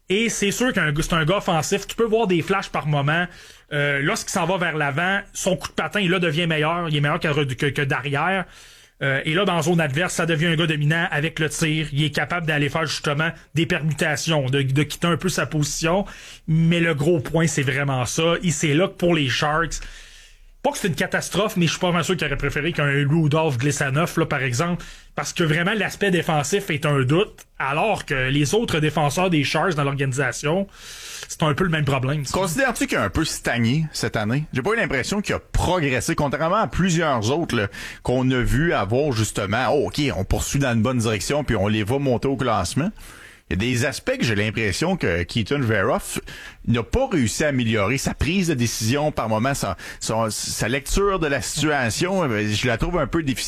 [SPEAKER 2] Et c'est sûr c'est un gars offensif. Tu peux voir des flashs par moment. Lorsqu'il s'en va vers l'avant, son coup de patin, là, devient meilleur. Il est meilleur que derrière. Et là, dans zone adverse, ça devient un gars dominant avec le tir. Il est capable d'aller faire justement des permutations, de quitter un peu sa position. Mais le gros point, c'est vraiment ça. C'est là que pour les Sharks, pas que c'est une catastrophe, mais je suis pas vraiment sûr qu'il aurait préféré qu'un Rudolph Glissanov, là, par exemple, parce que vraiment l'aspect défensif est un doute, alors que les autres défenseurs des Sharks dans l'organisation, c'est un peu le même problème.
[SPEAKER 1] Considères-tu qu'il a un peu stagné cette année? J'ai pas eu l'impression qu'il a progressé, contrairement à plusieurs autres là, qu'on a vu avoir justement, OK, on poursuit dans une bonne direction, puis on les voit monter au classement. Il y a des aspects que j'ai l'impression que Keaton Veroff n'a pas réussi à améliorer. Sa prise de décision par moment, sa lecture de la situation, je la trouve un peu déficiente.